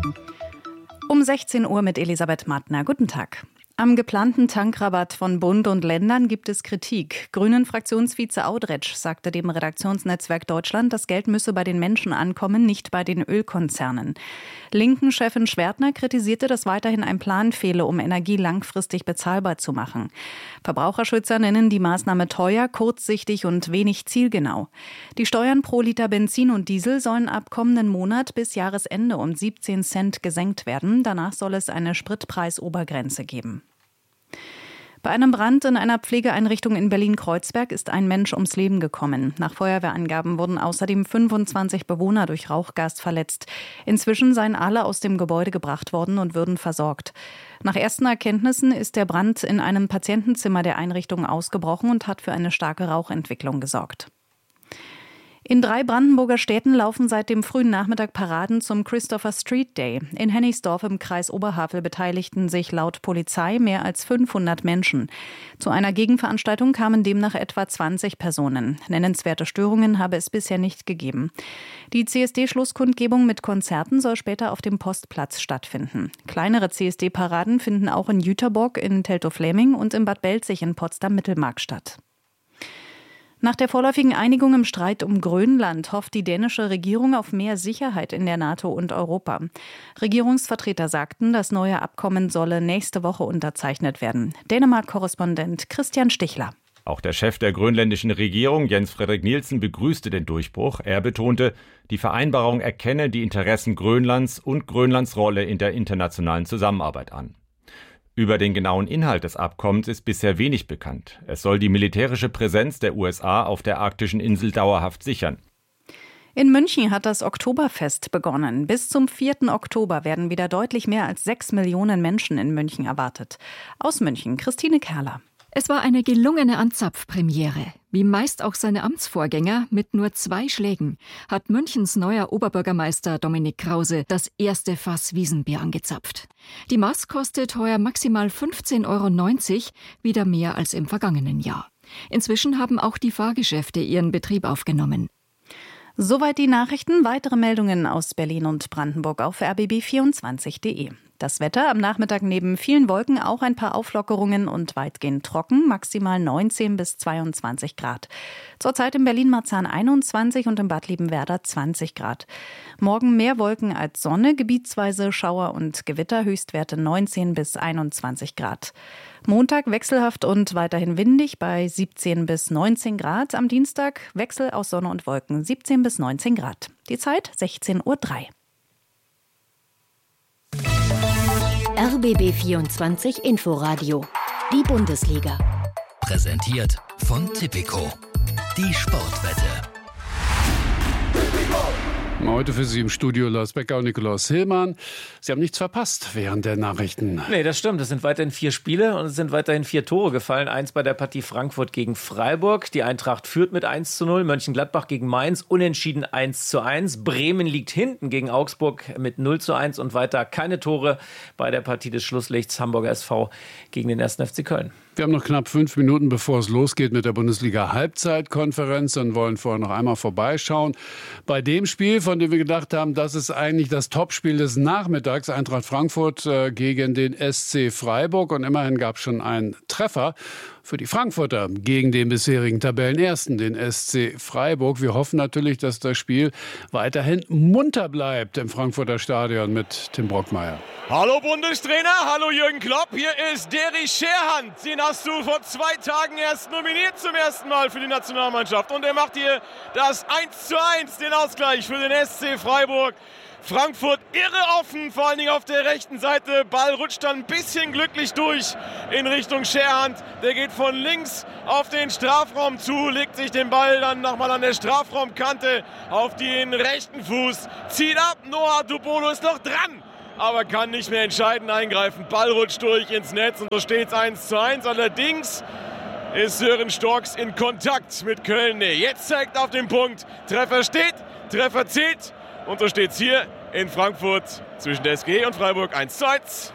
Um 16 Uhr mit Elisabeth Mattner. Guten Tag. Am geplanten Tankrabatt von Bund und Ländern gibt es Kritik. Grünen-Fraktionsvize Audretsch sagte dem Redaktionsnetzwerk Deutschland, das Geld müsse bei den Menschen ankommen, nicht bei den Ölkonzernen. Linken-Chefin Schwertner kritisierte, dass weiterhin ein Plan fehle, um Energie langfristig bezahlbar zu machen. Verbraucherschützer nennen die Maßnahme teuer, kurzsichtig und wenig zielgenau. Die Steuern pro Liter Benzin und Diesel sollen ab kommenden Monat bis Jahresende um 17 Cent gesenkt werden. Danach soll es eine Spritpreisobergrenze geben. Bei einem Brand in einer Pflegeeinrichtung in Berlin-Kreuzberg ist ein Mensch ums Leben gekommen. Nach Feuerwehrangaben wurden außerdem 25 Bewohner durch Rauchgas verletzt. Inzwischen seien alle aus dem Gebäude gebracht worden und würden versorgt. Nach ersten Erkenntnissen ist der Brand in einem Patientenzimmer der Einrichtung ausgebrochen und hat für eine starke Rauchentwicklung gesorgt. In 3 Brandenburger Städten laufen seit dem frühen Nachmittag Paraden zum Christopher Street Day. In Hennigsdorf im Kreis Oberhavel beteiligten sich laut Polizei mehr als 500 Menschen. Zu einer Gegenveranstaltung kamen demnach etwa 20 Personen. Nennenswerte Störungen habe es bisher nicht gegeben. Die CSD-Schlusskundgebung mit Konzerten soll später auf dem Postplatz stattfinden. Kleinere CSD-Paraden finden auch in Jüterbock, in Teltow-Fläming und in Bad Belzig in Potsdam-Mittelmark statt. Nach der vorläufigen Einigung im Streit um Grönland hofft die dänische Regierung auf mehr Sicherheit in der NATO und Europa. Regierungsvertreter sagten, das neue Abkommen solle nächste Woche unterzeichnet werden. Dänemark-Korrespondent Christian Stichler. Auch der Chef der grönländischen Regierung, Jens Frederik Nielsen, begrüßte den Durchbruch. Er betonte, die Vereinbarung erkenne die Interessen Grönlands und Grönlands Rolle in der internationalen Zusammenarbeit an. Über den genauen Inhalt des Abkommens ist bisher wenig bekannt. Es soll die militärische Präsenz der USA auf der arktischen Insel dauerhaft sichern. In München hat das Oktoberfest begonnen. Bis zum 4. Oktober werden wieder deutlich mehr als 6 Millionen Menschen in München erwartet. Aus München, Christine Kerler. Es war eine gelungene Anzapfpremiere. Wie meist auch seine Amtsvorgänger, mit nur 2 Schlägen, hat Münchens neuer Oberbürgermeister Dominik Krause das erste Fass Wiesenbier angezapft. Die Maß kostet heuer maximal 15,90 €, wieder mehr als im vergangenen Jahr. Inzwischen haben auch die Fahrgeschäfte ihren Betrieb aufgenommen. Soweit die Nachrichten. Weitere Meldungen aus Berlin und Brandenburg auf rbb24.de. Das Wetter am Nachmittag neben vielen Wolken auch ein paar Auflockerungen und weitgehend trocken, maximal 19 bis 22 Grad. Zurzeit in Berlin-Marzahn 21 und in Bad Liebenwerda 20 Grad. Morgen mehr Wolken als Sonne, gebietsweise Schauer und Gewitter, Höchstwerte 19 bis 21 Grad. Montag wechselhaft und weiterhin windig bei 17 bis 19 Grad. Am Dienstag Wechsel aus Sonne und Wolken 17 bis 19 Grad. Die Zeit 16:03 Uhr. RBB 24 Inforadio. Die Bundesliga. Präsentiert von Tipico. Die Sportwette. Heute für Sie im Studio Lars Becker und Nikolaus Hillmann. Sie haben nichts verpasst während der Nachrichten. Nee, das stimmt. Es sind weiterhin 4 Spiele und es sind weiterhin 4 Tore gefallen. 1 bei der Partie Frankfurt gegen Freiburg. Die Eintracht führt mit 1:0. Mönchengladbach gegen Mainz. Unentschieden 1:1. Bremen liegt hinten gegen Augsburg mit 0:1 und weiter keine Tore bei der Partie des Schlusslichts Hamburger SV gegen den 1. FC Köln. Wir haben noch knapp 5 Minuten, bevor es losgeht mit der Bundesliga-Halbzeitkonferenz und wollen vorher noch einmal vorbeischauen. Bei dem Spiel, von dem wir gedacht haben, das ist eigentlich das Topspiel des Nachmittags, Eintracht Frankfurt gegen den SC Freiburg. Und immerhin gab es schon einen Treffer für die Frankfurter gegen den bisherigen Tabellenersten, den SC Freiburg. Wir hoffen natürlich, dass das Spiel weiterhin munter bleibt im Frankfurter Stadion mit Tim Brockmeier. Hallo Bundestrainer, hallo Jürgen Klopp, hier ist Derry Scherhand. Den hast du vor 2 Tagen erst nominiert zum ersten Mal für die Nationalmannschaft. Und er macht hier das 1:1, den Ausgleich für den SC Freiburg. Frankfurt irre offen, vor allen Dingen auf der rechten Seite. Ball rutscht dann ein bisschen glücklich durch in Richtung Scherhand. Der geht von links auf den Strafraum zu, legt sich den Ball dann nochmal an der Strafraumkante auf den rechten Fuß, zieht ab. Noah Dubolo ist noch dran, aber kann nicht mehr entscheidend eingreifen. Ball rutscht durch ins Netz und so steht es 1:1. Allerdings ist Sören Storks in Kontakt mit Köln. Jetzt zeigt auf den Punkt. Treffer steht, Treffer zählt. Und so steht es hier in Frankfurt zwischen der SG und Freiburg 1:1.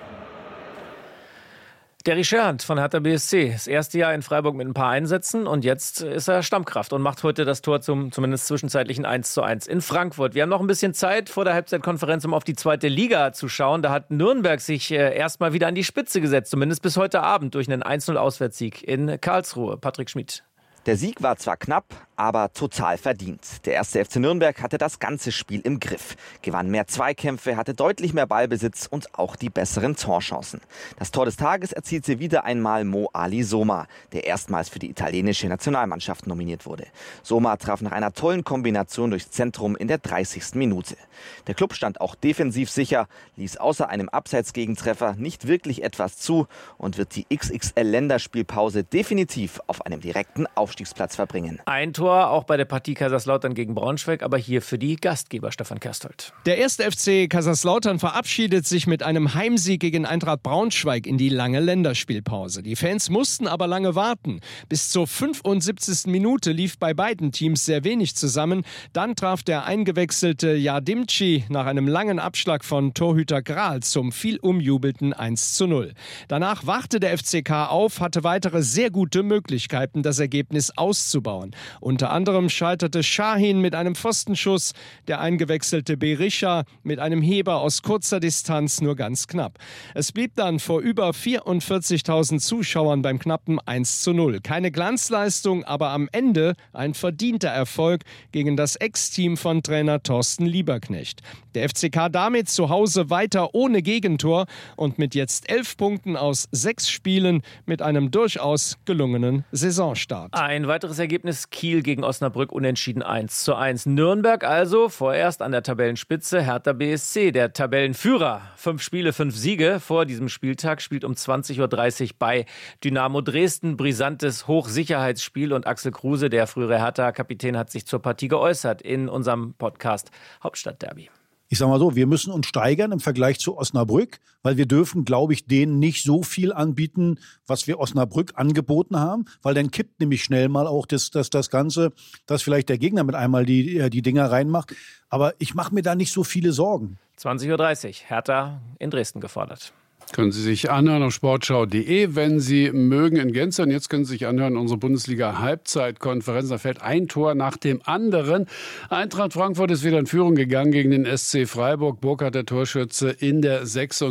Derry Scherhand von Hertha BSC. Das erste Jahr in Freiburg mit ein paar Einsätzen und jetzt ist er Stammkraft und macht heute das Tor zum zumindest zwischenzeitlichen 1:1 in Frankfurt. Wir haben noch ein bisschen Zeit vor der Halbzeitkonferenz, um auf die zweite Liga zu schauen. Da hat Nürnberg sich erstmal wieder an die Spitze gesetzt, zumindest bis heute Abend durch einen 1:0-Auswärtssieg in Karlsruhe. Patrick Schmid. Der Sieg war zwar knapp, aber total verdient. Der 1. FC Nürnberg hatte das ganze Spiel im Griff, gewann mehr Zweikämpfe, hatte deutlich mehr Ballbesitz und auch die besseren Torchancen. Das Tor des Tages erzielte wieder einmal Mo Ali Soma, der erstmals für die italienische Nationalmannschaft nominiert wurde. Soma traf nach einer tollen Kombination durchs Zentrum in der 30. Minute. Der Klub stand auch defensiv sicher, ließ außer einem Abseitsgegentreffer nicht wirklich etwas zu und wird die XXL-Länderspielpause definitiv auf einem direkten Aufstiegsplatz verbringen. Ein Tor auch bei der Partie Kaiserslautern gegen Braunschweig, aber hier für die Gastgeber Stefan Kersthold. Der 1. FC Kaiserslautern verabschiedet sich mit einem Heimsieg gegen Eintracht Braunschweig in die lange Länderspielpause. Die Fans mussten aber lange warten. Bis zur 75. Minute lief bei beiden Teams sehr wenig zusammen. Dann traf der eingewechselte Jadimci nach einem langen Abschlag von Torhüter Grahl zum viel umjubelten 1:0. Danach wachte der FCK auf, hatte weitere sehr gute Möglichkeiten, das Ergebnis auszubauen. Unter anderem scheiterte Şahin mit einem Pfostenschuss, der eingewechselte Berisha mit einem Heber aus kurzer Distanz nur ganz knapp. Es blieb dann vor über 44.000 Zuschauern beim knappen 1:0. Keine Glanzleistung, aber am Ende ein verdienter Erfolg gegen das Ex-Team von Trainer Thorsten Lieberknecht. Der FCK damit zu Hause weiter ohne Gegentor und mit jetzt 11 Punkten aus 6 Spielen mit einem durchaus gelungenen Saisonstart. Ein weiteres Ergebnis: Kiel gegen Osnabrück, unentschieden 1:1. Nürnberg also vorerst an der Tabellenspitze, Hertha BSC, der Tabellenführer. 5 Spiele, 5 Siege vor diesem Spieltag, spielt um 20:30 Uhr bei Dynamo Dresden. Brisantes Hochsicherheitsspiel und Axel Kruse, der frühere Hertha-Kapitän, hat sich zur Partie geäußert in unserem Podcast Hauptstadtderby. Ich sage mal so, wir müssen uns steigern im Vergleich zu Osnabrück, weil wir dürfen, glaube ich, denen nicht so viel anbieten, was wir Osnabrück angeboten haben, weil dann kippt nämlich schnell mal auch das Ganze, dass vielleicht der Gegner mit einmal die Dinger reinmacht. Aber ich mache mir da nicht so viele Sorgen. 20:30 Uhr, Hertha in Dresden gefordert. Können Sie sich anhören auf sportschau.de, wenn Sie mögen, in Gänze. Und jetzt können Sie sich anhören, unsere Bundesliga-Halbzeitkonferenz. Da fällt ein Tor nach dem anderen. Eintracht Frankfurt ist wieder in Führung gegangen gegen den SC Freiburg. Burkhardt, der Torschütze, in der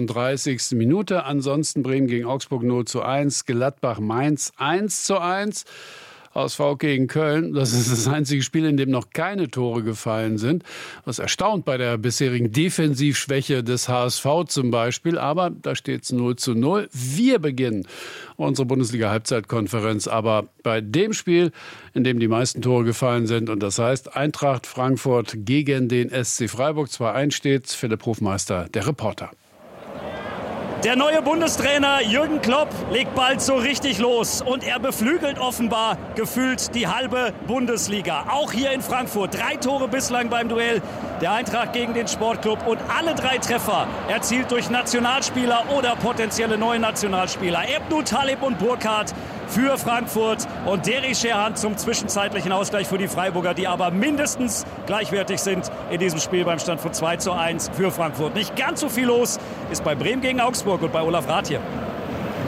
36. Minute. Ansonsten Bremen gegen Augsburg 0:1. Gladbach-Mainz 1:1. HSV gegen Köln, das ist das einzige Spiel, in dem noch keine Tore gefallen sind. Was erstaunt bei der bisherigen Defensivschwäche des HSV zum Beispiel, aber da steht es 0:0. Wir beginnen unsere Bundesliga-Halbzeitkonferenz aber bei dem Spiel, in dem die meisten Tore gefallen sind. Und das heißt Eintracht Frankfurt gegen den SC Freiburg. 2:1 steht. Philipp Hofmeister, der Reporter. Der neue Bundestrainer Jürgen Klopp legt bald so richtig los und er beflügelt offenbar gefühlt die halbe Bundesliga. Auch hier in Frankfurt 3 Tore bislang beim Duell der Eintracht gegen den Sportclub und alle 3 Treffer erzielt durch Nationalspieler oder potenzielle neue Nationalspieler. Ebnu, Talib und Burkhardt für Frankfurt und Derry Scherhand zum zwischenzeitlichen Ausgleich für die Freiburger, die aber mindestens gleichwertig sind in diesem Spiel beim Stand von 2:1 für Frankfurt. Nicht ganz so viel los ist bei Bremen gegen Augsburg und bei Olaf Rath hier.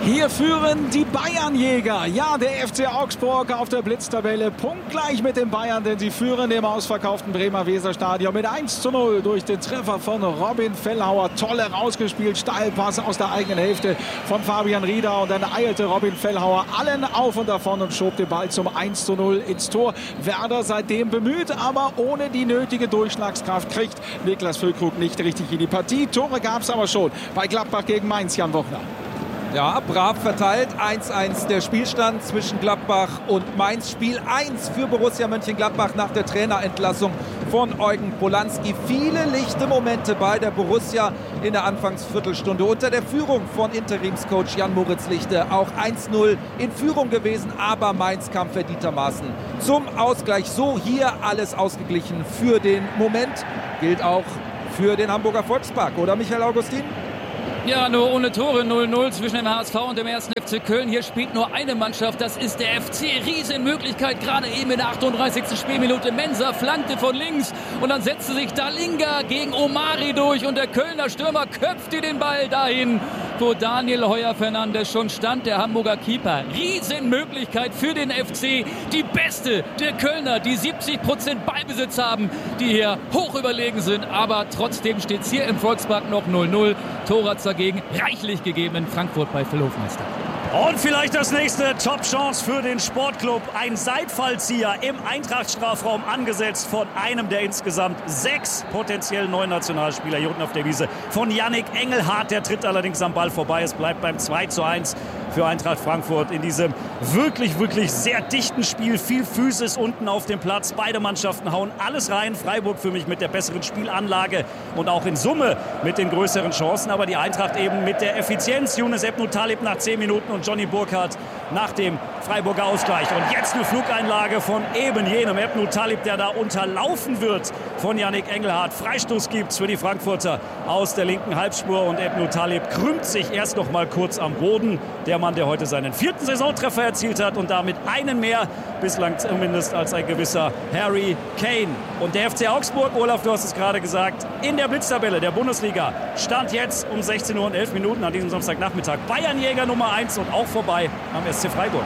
Hier führen die Bayernjäger. Ja, der FC Augsburg auf der Blitztabelle punktgleich mit den Bayern, denn sie führen im ausverkauften Bremer Weserstadion mit 1:0 durch den Treffer von Robin Fellhauer. Tolle rausgespielt, Steilpass aus der eigenen Hälfte von Fabian Rieder und dann eilte Robin Fellhauer allen auf und davon und schob den Ball zum 1:0 ins Tor. Werder seitdem bemüht, aber ohne die nötige Durchschlagskraft kriegt Niklas Füllkrug nicht richtig in die Partie. Tore gab es aber schon bei Gladbach gegen Mainz, Jan Wochner. Ja, brav verteilt. 1:1 der Spielstand zwischen Gladbach und Mainz. Spiel 1 für Borussia Mönchengladbach nach der Trainerentlassung von Eugen Polanski. Viele lichte Momente bei der Borussia in der Anfangsviertelstunde unter der Führung von Interimscoach Jan-Moritz Lichte. Auch 1:0 in Führung gewesen, aber Mainz kam verdientermaßen zum Ausgleich. So hier alles ausgeglichen für den Moment. Gilt auch für den Hamburger Volkspark, oder Michael Augustin? Ja, nur ohne Tore, 0:0 zwischen dem HSV und dem 1. FC Köln. Hier spielt nur eine Mannschaft, das ist der FC. Riesenmöglichkeit, gerade eben in der 38. Spielminute. Mensah flankte von links und dann setzte sich Dalinga gegen Omari durch und der Kölner Stürmer köpfte den Ball dahin, wo Daniel Heuer-Fernandes schon stand, der Hamburger Keeper. Riesenmöglichkeit für den FC. Die beste der Kölner, die 70% Ballbesitz haben, die hier hoch überlegen sind. Aber trotzdem steht es hier im Volkspark noch 0:0. Tor hat's dagegen reichlich gegeben in Frankfurt bei Phil Hofmeister. Und vielleicht das nächste Top-Chance für den Sportclub. Ein Seitfallzieher im Eintracht-Strafraum angesetzt von einem der insgesamt 6 potenziell neuen Nationalspieler hier unten auf der Wiese. Von Yannick Engelhardt, der tritt allerdings am Ball vorbei. Es bleibt beim 2:1 für Eintracht Frankfurt in diesem wirklich, wirklich sehr dichten Spiel. Viel Physis unten auf dem Platz. Beide Mannschaften hauen alles rein. Freiburg für mich mit der besseren Spielanlage und auch in Summe mit den größeren Chancen. Aber die Eintracht eben mit der Effizienz. Younes Ebnou Talib nach 10 Minuten und Johnny Burkhardt nach dem Freiburger Ausgleich. Und jetzt eine Flugeinlage von eben jenem Ebnou Talib, der da unterlaufen wird von Yannick Engelhardt. Freistoß gibt's für die Frankfurter aus der linken Halbspur und Ebnou Talib krümmt sich erst noch mal kurz am Boden. Der Mann, der heute seinen 4. Saisontreffer erzielt hat und damit einen mehr, bislang zumindest, als ein gewisser Harry Kane. Und der FC Augsburg, Olaf, du hast es gerade gesagt, in der Blitztabelle der Bundesliga stand jetzt um 16 Uhr und 11 Minuten an diesem Samstagnachmittag Bayernjäger Nummer 1 und auch vorbei am SC Freiburg.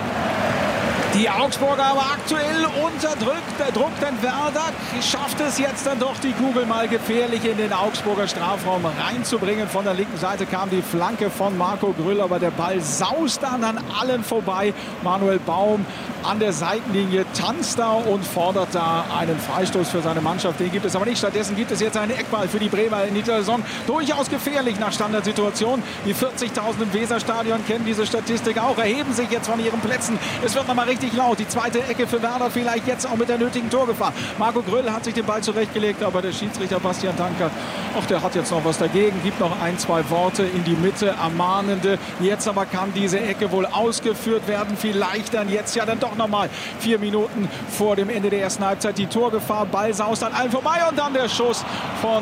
Die Augsburger aber aktuell unterdrückt. Der Druck, denn Werder schafft es jetzt dann doch, die Kugel mal gefährlich in den Augsburger Strafraum reinzubringen. Von der linken Seite kam die Flanke von Marco Grüll, aber der Ball saust dann an allen vorbei. Manuel Baum an der Seitenlinie tanzt da und fordert da einen Freistoß für seine Mannschaft. Den gibt es aber nicht. Stattdessen gibt es jetzt einen Eckball für die Bremer in dieser Saison. Durchaus gefährlich nach Standardsituation. Die 40.000 im Weserstadion kennen diese Statistik auch, erheben sich jetzt von ihren Plätzen. Es wird nochmal richtig laut. Die zweite Ecke für Werder, vielleicht jetzt auch mit der nötigen Torgefahr. Marco Grüll hat sich den Ball zurechtgelegt, aber der Schiedsrichter Bastian Dankert, der hat jetzt noch was dagegen, gibt noch 1, 2 Worte in die Mitte, ermahnende. Jetzt aber kann diese Ecke wohl ausgeführt werden, vielleicht dann jetzt ja dann doch nochmal 4 Minuten vor dem Ende der ersten Halbzeit die Torgefahr. Ball saust an allen vorbei und dann der Schuss von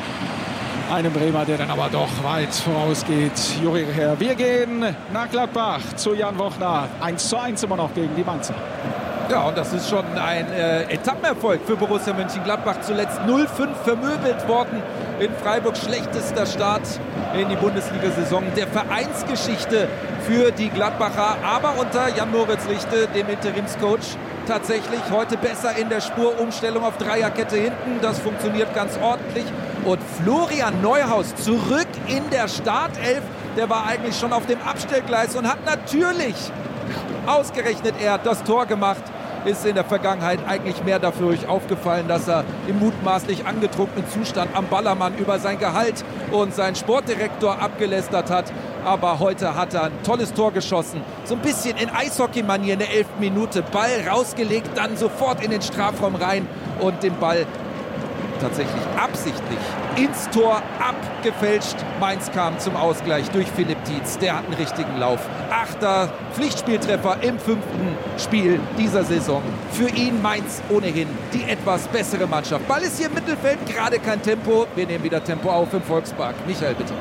einem Bremer, der dann aber doch weit vorausgeht. Juri Herr, wir gehen nach Gladbach zu Jan Wochner. 1:1 immer noch gegen die Mainzer. Ja, und das ist schon ein Etappenerfolg für Borussia Mönchengladbach. Zuletzt 0:5 vermöbelt worden in Freiburg. Schlechtester Start in die Bundesliga-Saison der Vereinsgeschichte für die Gladbacher. Aber unter Jan-Moritz Lichte, dem Interimscoach, tatsächlich heute besser in der Spur. Umstellung auf Dreierkette hinten, das funktioniert ganz ordentlich. Und Florian Neuhaus zurück in der Startelf. Der war eigentlich schon auf dem Abstellgleis und hat natürlich ausgerechnet er das Tor gemacht. Ist in der Vergangenheit eigentlich mehr dafür aufgefallen, dass er im mutmaßlich angetrunkenen Zustand am Ballermann über sein Gehalt und seinen Sportdirektor abgelästert hat. Aber heute hat er ein tolles Tor geschossen. So ein bisschen in Eishockey-Manier in der 11. Minute. Ball rausgelegt, dann sofort in den Strafraum rein und den Ball tatsächlich absichtlich ins Tor abgefälscht. Mainz kam zum Ausgleich durch Philipp Tietz. Der hat einen richtigen Lauf. 8. Pflichtspieltreffer im 5. Spiel dieser Saison. Für ihn Mainz ohnehin die etwas bessere Mannschaft. Ball ist hier im Mittelfeld, gerade kein Tempo. Wir nehmen wieder Tempo auf im Volkspark. Michael, bitte.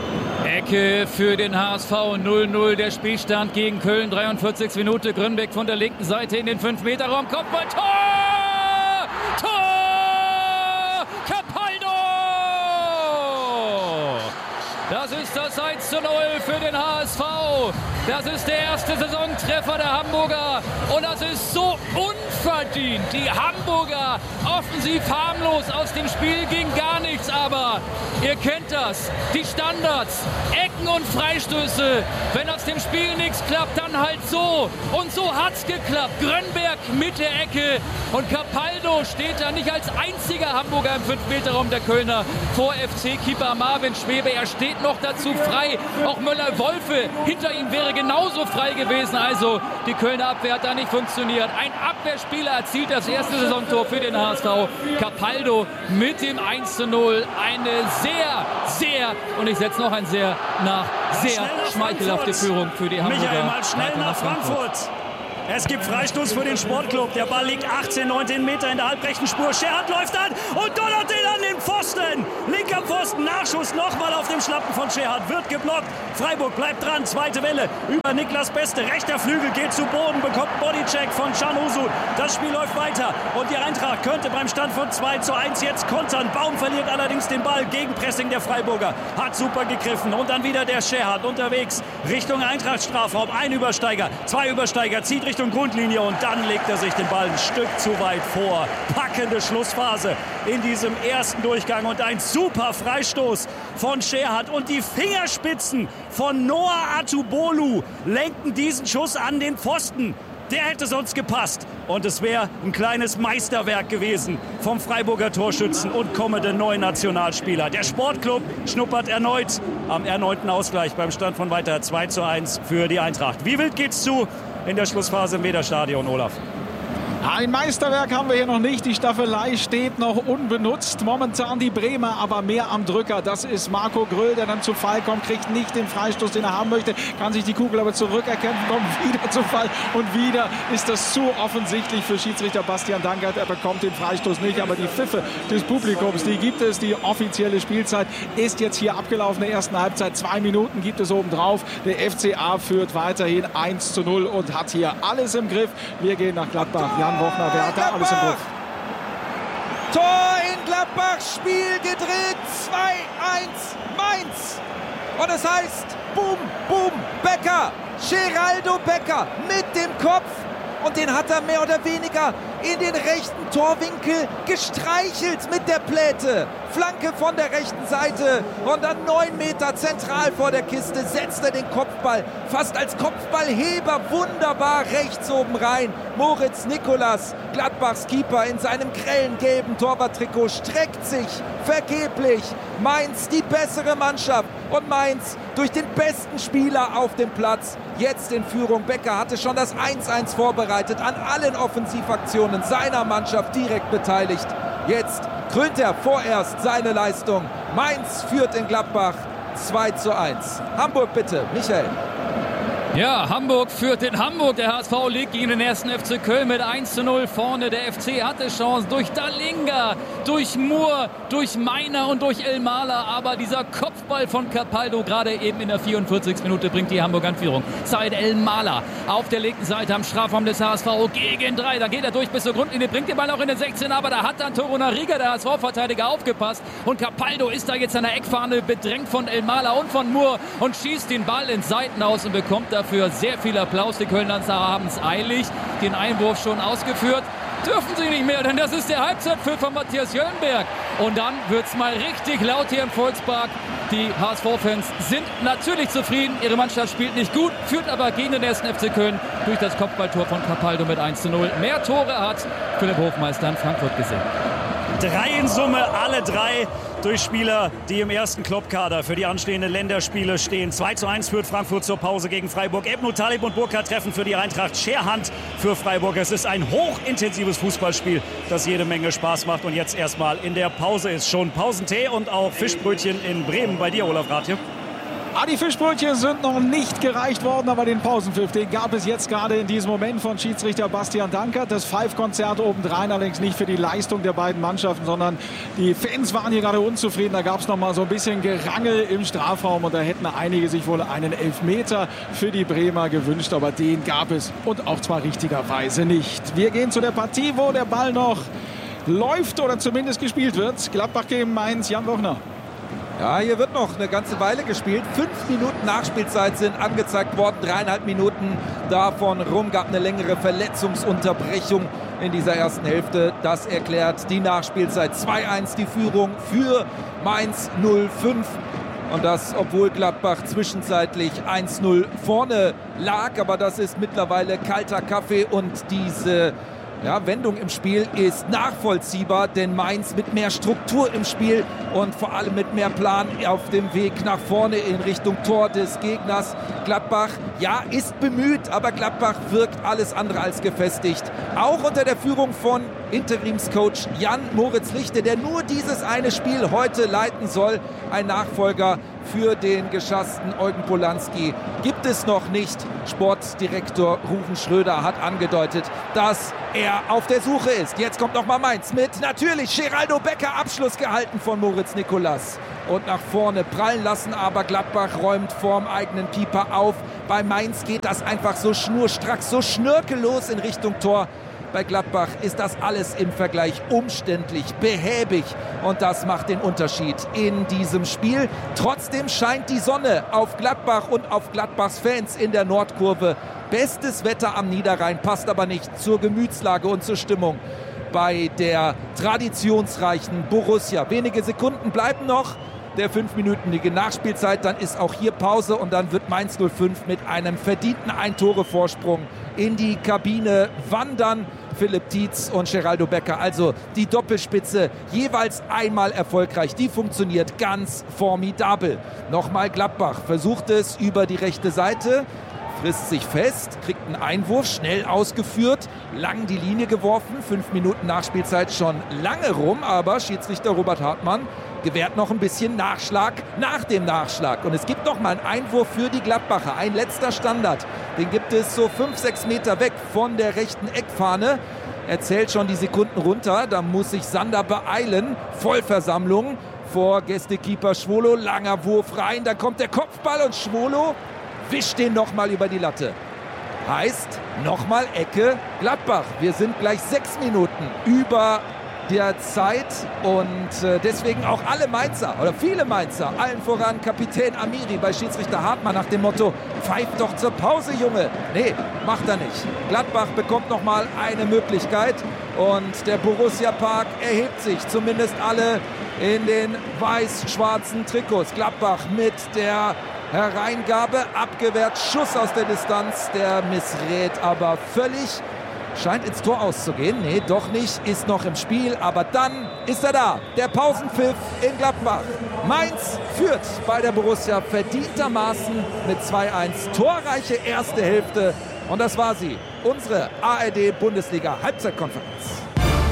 Ecke für den HSV, 0:0 der Spielstand gegen Köln, 43. Minute. Grünbeck von der linken Seite in den 5-Meter-Raum. Kopfball, Tor! Das ist ist das 1:0 für den HSV. Das ist der erste Saisontreffer der Hamburger und das ist so unverdient. Die Hamburger offensiv harmlos, aus dem Spiel ging gar nichts, aber ihr kennt das, die Standards, Ecken und Freistöße. Wenn aus dem Spiel nichts klappt, dann halt so. Und so hat's geklappt. Grönberg mit der Ecke und Capaldo steht da nicht als einziger Hamburger im 5-Meter-Raum der Kölner vor FC-Keeper Marvin Schwebe. Er steht noch dazu frei. Auch Möller-Wolfe hinter ihm wäre genauso frei gewesen. Also die Kölner Abwehr hat da nicht funktioniert. Ein Abwehrspieler erzielt das erste Saisontor für den HSV. Capaldo mit dem 1:0. Eine sehr, und ich setze noch ein sehr schmeichelhafte Führung für die Hamburger. Michael, mal schnell nach Frankfurt. Es gibt Freistoß für den Sportclub. Der Ball liegt 19 Meter in der halbrechten Spur. Scherhardt läuft an und donnert den an den Pfosten. Linker Pfosten, Nachschuss nochmal auf dem Schlappen von Scherhardt. Wird geblockt. Freiburg bleibt dran. Zweite Welle über Niklas Beste. Rechter Flügel geht zu Boden, bekommt Bodycheck von Can Usun. Das Spiel läuft weiter und die Eintracht könnte beim Stand von 2:1 jetzt kontern. Baum verliert allerdings den Ball. Gegenpressing der Freiburger. Hat super gegriffen und dann wieder der Scherhardt unterwegs Richtung Eintracht-Strafraum. Ein Übersteiger, zwei Übersteiger, zieht Richtung Grundlinie und dann legt er sich den Ball ein Stück zu weit vor. Packende Schlussphase in diesem ersten Durchgang und ein super Freistoß von Scherhardt und die Fingerspitzen von Noah Atubolu lenken diesen Schuss an den Pfosten. Der hätte sonst gepasst und es wäre ein kleines Meisterwerk gewesen vom Freiburger Torschützen und kommenden neuen Nationalspieler. Der Sportclub schnuppert erneut am erneuten Ausgleich beim Stand von weiter 2:1 für die Eintracht. Wie wild geht's zu in der Schlussphase im Weserstadion, Olaf? Ein Meisterwerk haben wir hier noch nicht. Die Staffelei steht noch unbenutzt. Momentan die Bremer, aber mehr am Drücker. Das ist Marco Gröll, der dann zu Fall kommt, kriegt nicht den Freistoß, den er haben möchte. Kann sich die Kugel aber zurückerkämpfen, kommt wieder zu Fall. Und wieder ist das zu offensichtlich für Schiedsrichter Bastian Dankert. Er bekommt den Freistoß nicht, aber die Pfiffe des Publikums, die gibt es. Die offizielle Spielzeit ist jetzt hier abgelaufen. In der ersten Halbzeit 2 Minuten gibt es obendrauf. Der FCA führt weiterhin 1:0 und hat hier alles im Griff. Wir gehen nach Gladbach. Jan Wochner, wer hat da alles im Griff? Tor in Gladbach, Spiel gedreht, 2:1 Mainz. Und es heißt, boom, boom, Becker, Geraldo Becker mit dem Kopf. Und den hat er mehr oder weniger in den rechten Torwinkel gestreichelt mit der Pläte. Flanke von der rechten Seite und dann 9 Meter zentral vor der Kiste setzt er den Kopfball fast als Kopfballheber wunderbar rechts oben rein. Moritz Nikolas, Gladbachs Keeper, in seinem grellen gelben Torwarttrikot streckt sich vergeblich. Mainz die bessere Mannschaft und Mainz durch den besten Spieler auf dem Platz jetzt in Führung. Becker hatte schon das 1:1 vorbereitet, an allen Offensivaktionen seiner Mannschaft direkt beteiligt. Jetzt krönt er vorerst seine Leistung. Mainz führt in Gladbach 2:1. Hamburg bitte, Michael. Ja, Hamburg führt in Hamburg. Der HSV liegt gegen den 1. FC Köln mit 1:0 vorne. Der FC hatte Chancen durch Dalinga, durch Moore, durch Meiner und durch Elmaler. Aber dieser Kopfball von Capaldo gerade eben in der 44. Minute bringt die Hamburg an Führung. Said Elmaler auf der linken Seite am Strafraum des HSV gegen 3. Da geht er durch bis zur Grundlinie, bringt den Ball auch in den 16. Aber da hat dann Torunariga, der HSV-Verteidiger, aufgepasst. Und Capaldo ist da jetzt an der Eckfahne bedrängt von Elmaler und von Moore und schießt den Ball ins Seitenhaus und bekommt dafür sehr viel Applaus. Die Kölner haben es eilig. Den Einwurf schon ausgeführt. Dürfen sie nicht mehr, denn das ist der Halbzeitpfiff von Matthias Jöllenberg. Und dann wird es mal richtig laut hier im Volkspark. Die HSV-Fans sind natürlich zufrieden. Ihre Mannschaft spielt nicht gut, führt aber gegen den 1. FC Köln durch das Kopfballtor von Capaldo mit 1:0. Mehr Tore hat Philipp Hofmeister in Frankfurt gesehen. 3 in Summe, alle 3 durch Spieler, die im ersten Klopp-Kader für die anstehenden Länderspiele stehen. 2:1 führt Frankfurt zur Pause gegen Freiburg. Ebnu Talib und Burkhardt treffen für die Eintracht. Scherhand für Freiburg. Es ist ein hochintensives Fußballspiel, das jede Menge Spaß macht und jetzt erstmal in der Pause ist. Schon Pausentee und auch Fischbrötchen in Bremen. Bei dir, Olaf Rathje. Die Fischbrötchen sind noch nicht gereicht worden, aber den Pausenpfiff, den gab es jetzt gerade in diesem Moment von Schiedsrichter Bastian Dankert. Das Pfeifkonzert obendrein, allerdings nicht für die Leistung der beiden Mannschaften, sondern die Fans waren hier gerade unzufrieden. Da gab es noch mal so ein bisschen Gerangel im Strafraum und da hätten einige sich wohl einen Elfmeter für die Bremer gewünscht, aber den gab es und auch zwar richtigerweise nicht. Wir gehen zu der Partie, wo der Ball noch läuft oder zumindest gespielt wird. Gladbach gegen Mainz, Jan Wochner. Ja, hier wird noch eine ganze Weile gespielt. 5 Minuten Nachspielzeit sind angezeigt worden. 3,5 Minuten davon rum. Gab eine längere Verletzungsunterbrechung in dieser ersten Hälfte. Das erklärt die Nachspielzeit. 2-1 die Führung für Mainz 05. Und das, obwohl Gladbach zwischenzeitlich 1-0 vorne lag. Aber das ist mittlerweile kalter Kaffee und diese Wendung im Spiel ist nachvollziehbar, denn Mainz mit mehr Struktur im Spiel und vor allem mit mehr Plan auf dem Weg nach vorne in Richtung Tor des Gegners. Gladbach, ist bemüht, aber Gladbach wirkt alles andere als gefestigt. Auch unter der Führung von Interimscoach Jan-Moritz Lichte, der nur dieses eine Spiel heute leiten soll. Ein Nachfolger für den geschassten Eugen Polanski gibt es noch nicht. Sportdirektor Ruven Schröder hat angedeutet, dass er auf der Suche ist. Jetzt kommt noch mal Mainz mit natürlich Geraldo Becker, Abschluss gehalten von Moritz Nicolas. Und nach vorne prallen lassen, aber Gladbach räumt vorm eigenen Keeper auf. Bei Mainz geht das einfach so schnurstracks, so schnörkellos in Richtung Tor. Bei Gladbach ist das alles im Vergleich umständlich, behäbig und das macht den Unterschied in diesem Spiel. Trotzdem scheint die Sonne auf Gladbach und auf Gladbachs Fans in der Nordkurve. Bestes Wetter am Niederrhein, passt aber nicht zur Gemütslage und zur Stimmung bei der traditionsreichen Borussia. Wenige Sekunden bleiben noch der 5-minütige Nachspielzeit, dann ist auch hier Pause und dann wird Mainz 05 mit einem verdienten Ein-Tore-Vorsprung in die Kabine wandern. Philipp Tietz und Geraldo Becker, also die Doppelspitze, jeweils einmal erfolgreich. Die funktioniert ganz formidabel. Nochmal Gladbach versucht es über die rechte Seite, frisst sich fest, kriegt einen Einwurf, schnell ausgeführt, lang die Linie geworfen. 5 Minuten Nachspielzeit schon lange rum, aber Schiedsrichter Robert Hartmann gewährt noch ein bisschen Nachschlag nach dem Nachschlag. Und es gibt noch mal einen Einwurf für die Gladbacher. Ein letzter Standard. Den gibt es so 5-6 Meter weg von der rechten Eckfahne. Er zählt schon die Sekunden runter. Da muss sich Sander beeilen. Vollversammlung vor Gästekeeper Schwolo. Langer Wurf rein. Da kommt der Kopfball und Schwolo wischt den noch mal über die Latte. Heißt, noch mal Ecke Gladbach. Wir sind gleich 6 Minuten über der Zeit und deswegen auch alle Mainzer oder viele Mainzer, allen voran Kapitän Amiri bei Schiedsrichter Hartmann nach dem Motto, pfeift doch zur Pause, Junge. Nee, macht er nicht. Gladbach bekommt nochmal eine Möglichkeit und der Borussia Park erhebt sich, zumindest alle in den weiß-schwarzen Trikots. Gladbach mit der Hereingabe, abgewehrt, Schuss aus der Distanz, der missrät aber völlig. Scheint ins Tor auszugehen. Nee, doch nicht. Ist noch im Spiel. Aber dann ist er da. Der Pausenpfiff in Gladbach. Mainz führt bei der Borussia verdientermaßen mit 2-1. Torreiche erste Hälfte. Und das war sie. Unsere ARD-Bundesliga-Halbzeitkonferenz.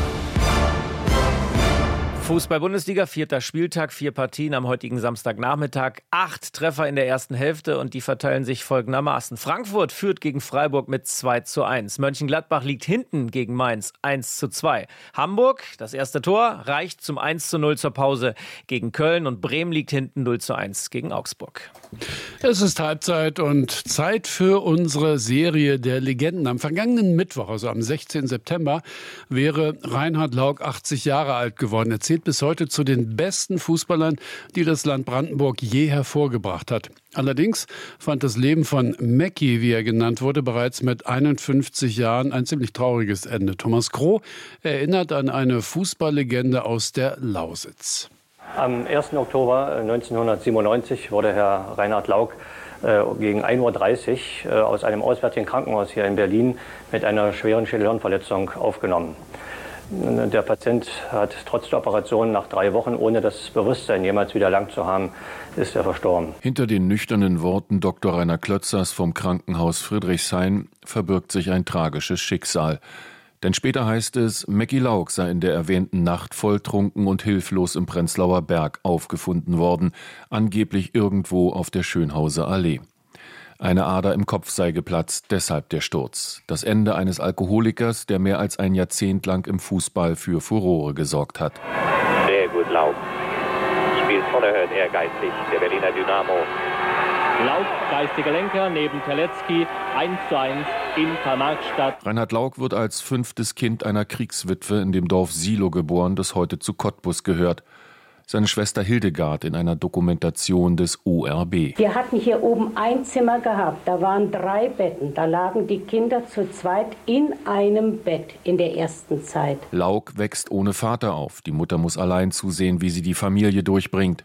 Fußball-Bundesliga, 4. Spieltag, 4 Partien am heutigen Samstagnachmittag, 8 Treffer in der ersten Hälfte und die verteilen sich folgendermaßen. Frankfurt führt gegen Freiburg mit 2:1. Mönchengladbach liegt hinten gegen Mainz 1:2. Hamburg, das erste Tor, reicht zum 1:0 zur Pause gegen Köln und Bremen liegt hinten 0:1 gegen Augsburg. Es ist Halbzeit und Zeit für unsere Serie der Legenden. Am vergangenen Mittwoch, also am 16. September, wäre Reinhard Lauck 80 Jahre alt geworden. Er zählt bis heute zu den besten Fußballern, die das Land Brandenburg je hervorgebracht hat. Allerdings fand das Leben von Mackie, wie er genannt wurde, bereits mit 51 Jahren ein ziemlich trauriges Ende. Thomas Kroh erinnert an eine Fußballlegende aus der Lausitz. Am 1. Oktober 1997 wurde Herr Reinhard Lauck gegen 1:30 Uhr aus einem auswärtigen Krankenhaus hier in Berlin mit einer schweren Schädelhirnverletzung aufgenommen. Der Patient hat trotz der Operation nach 3 Wochen, ohne das Bewusstsein jemals wieder erlangt zu haben, ist er verstorben. Hinter den nüchternen Worten Dr. Rainer Klötzers vom Krankenhaus Friedrichshain verbirgt sich ein tragisches Schicksal. Denn später heißt es, Mackie Lauck sei in der erwähnten Nacht volltrunken und hilflos im Prenzlauer Berg aufgefunden worden, angeblich irgendwo auf der Schönhauser Allee. Eine Ader im Kopf sei geplatzt, deshalb der Sturz. Das Ende eines Alkoholikers, der mehr als ein Jahrzehnt lang im Fußball für Furore gesorgt hat. Sehr gut, Lauck. Spielt unerhört ehrgeizig, der Berliner Dynamo. Lauck, geistiger Lenker, neben Terlecki, 1:1 in Karl-Marx-Stadt. Reinhard Lauck wird als 5. Kind einer Kriegswitwe in dem Dorf Silo geboren, das heute zu Cottbus gehört. Seine Schwester Hildegard in einer Dokumentation des ORB. Wir hatten hier oben ein Zimmer gehabt, da waren 3 Betten. Da lagen die Kinder zu zweit in einem Bett in der ersten Zeit. Lauck wächst ohne Vater auf. Die Mutter muss allein zusehen, wie sie die Familie durchbringt.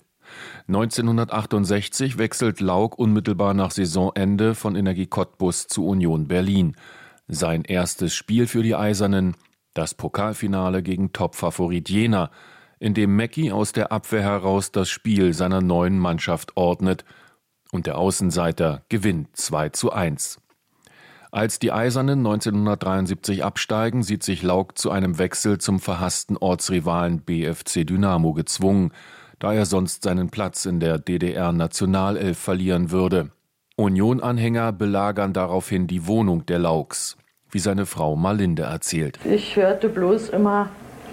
1968 wechselt Lauck unmittelbar nach Saisonende von Energie Cottbus zu Union Berlin. Sein erstes Spiel für die Eisernen, das Pokalfinale gegen Topfavorit Jena, in dem Mackie aus der Abwehr heraus das Spiel seiner neuen Mannschaft ordnet und der Außenseiter gewinnt 2:1. Als die Eisernen 1973 absteigen, sieht sich Lauck zu einem Wechsel zum verhassten Ortsrivalen BFC Dynamo gezwungen, da er sonst seinen Platz in der DDR-Nationalelf verlieren würde. Union-Anhänger belagern daraufhin die Wohnung der Laucks, wie seine Frau Malinde erzählt. Ich hörte bloß immer,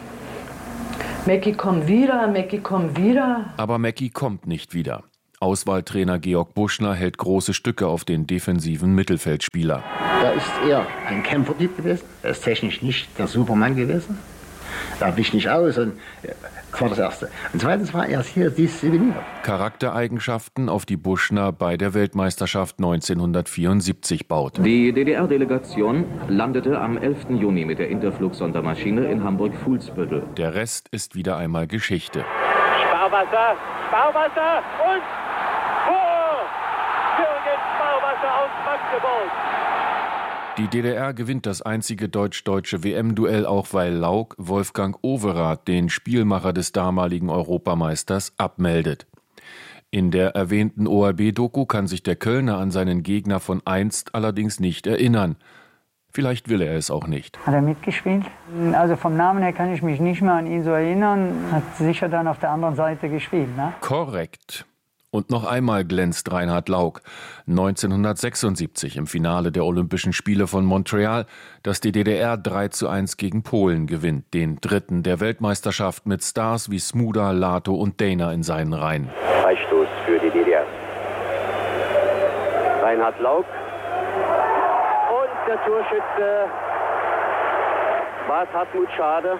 Mackie, komm wieder, Mackie, komm wieder. Aber Mackie kommt nicht wieder. Auswahltrainer Georg Buschner hält große Stücke auf den defensiven Mittelfeldspieler. Er ist eher ein Kämpfertyp gewesen. Er ist technisch nicht der Supermann gewesen. Da wich nicht aus. Und das war das Erste. Und zweitens war er hier diszipliniert. Charaktereigenschaften, auf die Buschner bei der Weltmeisterschaft 1974 baut. Die DDR-Delegation landete am 11. Juni mit der Interflug-Sondermaschine in Hamburg-Fuhlsbüttel. Der Rest ist wieder einmal Geschichte. Sparwasser und Tor! Jürgen Sparwasser aus Magdeburg. Die DDR gewinnt das einzige deutsch-deutsche WM-Duell, auch weil Lauck Wolfgang Overath, den Spielmacher des damaligen Europameisters, abmeldet. In der erwähnten ORB-Doku kann sich der Kölner an seinen Gegner von einst allerdings nicht erinnern. Vielleicht will er es auch nicht. Hat er mitgespielt? Also vom Namen her kann ich mich nicht mehr an ihn so erinnern. Hat sicher dann auf der anderen Seite gespielt, ne? Korrekt. Und noch einmal glänzt Reinhard Lauck. 1976 im Finale der Olympischen Spiele von Montreal, das die DDR 3:1 gegen Polen gewinnt, den dritten der Weltmeisterschaft mit Stars wie Smuda, Lato und Dana in seinen Reihen. Freistoß für die DDR. Reinhard Lauck. Und der Torschütze war Hartmut Schade.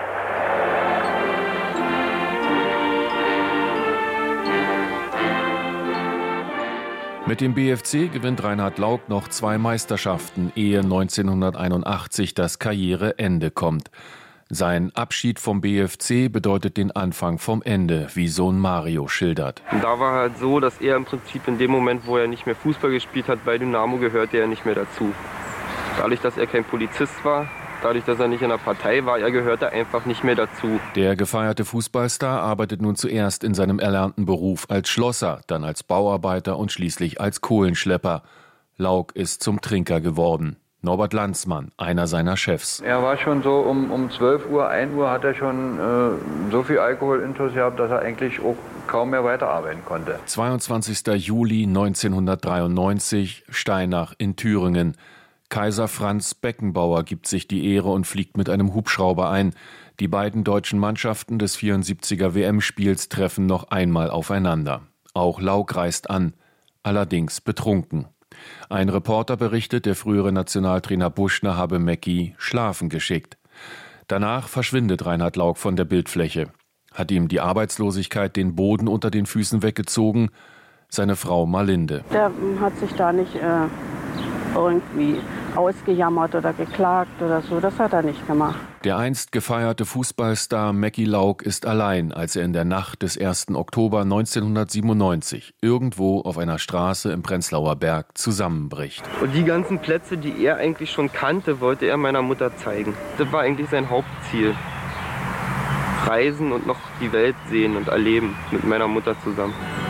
Mit dem BFC gewinnt Reinhard Lauck noch 2 Meisterschaften, ehe 1981 das Karriereende kommt. Sein Abschied vom BFC bedeutet den Anfang vom Ende, wie Sohn Mario schildert. Da war halt so, dass er im Prinzip in dem Moment, wo er nicht mehr Fußball gespielt hat, bei Dynamo gehörte er nicht mehr dazu. Dadurch, dass er kein Polizist war, dadurch, dass er nicht in der Partei war, er gehörte einfach nicht mehr dazu. Der gefeierte Fußballstar arbeitet nun zuerst in seinem erlernten Beruf als Schlosser, dann als Bauarbeiter und schließlich als Kohlenschlepper. Lauck ist zum Trinker geworden. Norbert Lanzmann, einer seiner Chefs. Er war schon so um 12 Uhr, 1 Uhr hat er schon so viel Alkohol intus gehabt, dass er eigentlich auch kaum mehr weiterarbeiten konnte. 22. Juli 1993, Steinach in Thüringen. Kaiser Franz Beckenbauer gibt sich die Ehre und fliegt mit einem Hubschrauber ein. Die beiden deutschen Mannschaften des 74er WM-Spiels treffen noch einmal aufeinander. Auch Lauck reist an, allerdings betrunken. Ein Reporter berichtet, der frühere Nationaltrainer Buschner habe Mackie schlafen geschickt. Danach verschwindet Reinhard Lauck von der Bildfläche. Hat ihm die Arbeitslosigkeit den Boden unter den Füßen weggezogen? Seine Frau Malinde. Der hat sich da nicht irgendwie ausgejammert oder geklagt oder so. Das hat er nicht gemacht. Der einst gefeierte Fußballstar Mackie Lauck ist allein, als er in der Nacht des 1. Oktober 1997 irgendwo auf einer Straße im Prenzlauer Berg zusammenbricht. Und die ganzen Plätze, die er eigentlich schon kannte, wollte er meiner Mutter zeigen. Das war eigentlich sein Hauptziel. Reisen und noch die Welt sehen und erleben mit meiner Mutter zusammen.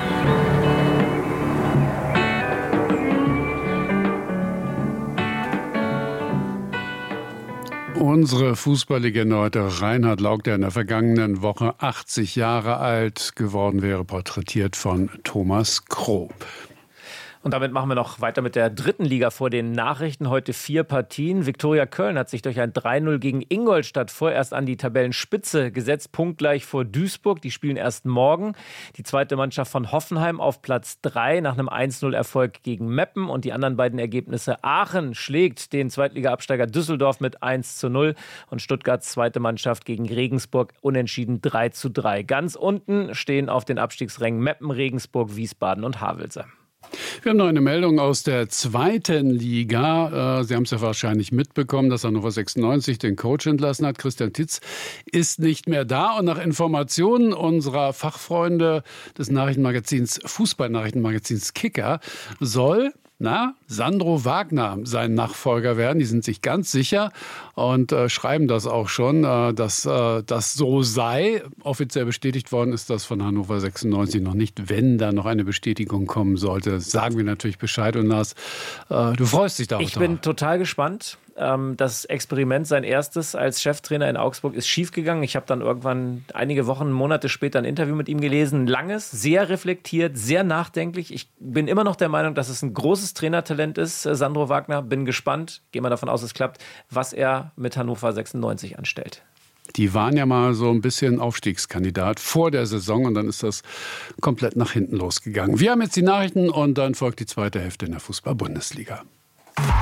Unsere Fußballlegende heute, Reinhard Lauck, der in der vergangenen Woche 80 Jahre alt geworden wäre, porträtiert von Thomas Krob. Und damit machen wir noch weiter mit der dritten Liga vor den Nachrichten. Heute 4 Partien. Viktoria Köln hat sich durch ein 3-0 gegen Ingolstadt vorerst an die Tabellenspitze gesetzt, punktgleich vor Duisburg. Die spielen erst morgen. Die zweite Mannschaft von Hoffenheim auf Platz 3 nach einem 1-0-Erfolg gegen Meppen. Und die anderen beiden Ergebnisse: Aachen schlägt den Zweitliga-Absteiger Düsseldorf mit 1-0 und Stuttgarts zweite Mannschaft gegen Regensburg unentschieden 3-3. Ganz unten stehen auf den Abstiegsrängen Meppen, Regensburg, Wiesbaden und Havelse. Wir haben noch eine Meldung aus der zweiten Liga. Sie haben es ja wahrscheinlich mitbekommen, dass Hannover 96 den Coach entlassen hat. Christian Titz ist nicht mehr da. Und nach Informationen unserer Fachfreunde des Nachrichtenmagazins, Fußballnachrichtenmagazins Kicker, soll Sandro Wagner sein Nachfolger werden. Die sind sich ganz sicher und schreiben das auch schon, dass das so sei. Offiziell bestätigt worden ist das von Hannover 96 noch nicht. Wenn da noch eine Bestätigung kommen sollte, sagen wir natürlich Bescheid. Und Lars, du freust dich darauf. Ich bin total gespannt. Das Experiment, sein erstes als Cheftrainer in Augsburg, ist schiefgegangen. Ich habe dann irgendwann einige Wochen, Monate später ein Interview mit ihm gelesen. Langes, sehr reflektiert, sehr nachdenklich. Ich bin immer noch der Meinung, dass es ein großes Trainertalent ist, Sandro Wagner. Bin gespannt, gehen wir davon aus, es klappt, was er mit Hannover 96 anstellt. Die waren ja mal so ein bisschen Aufstiegskandidat vor der Saison und dann ist das komplett nach hinten losgegangen. Wir haben jetzt die Nachrichten und dann folgt die zweite Hälfte in der Fußball-Bundesliga.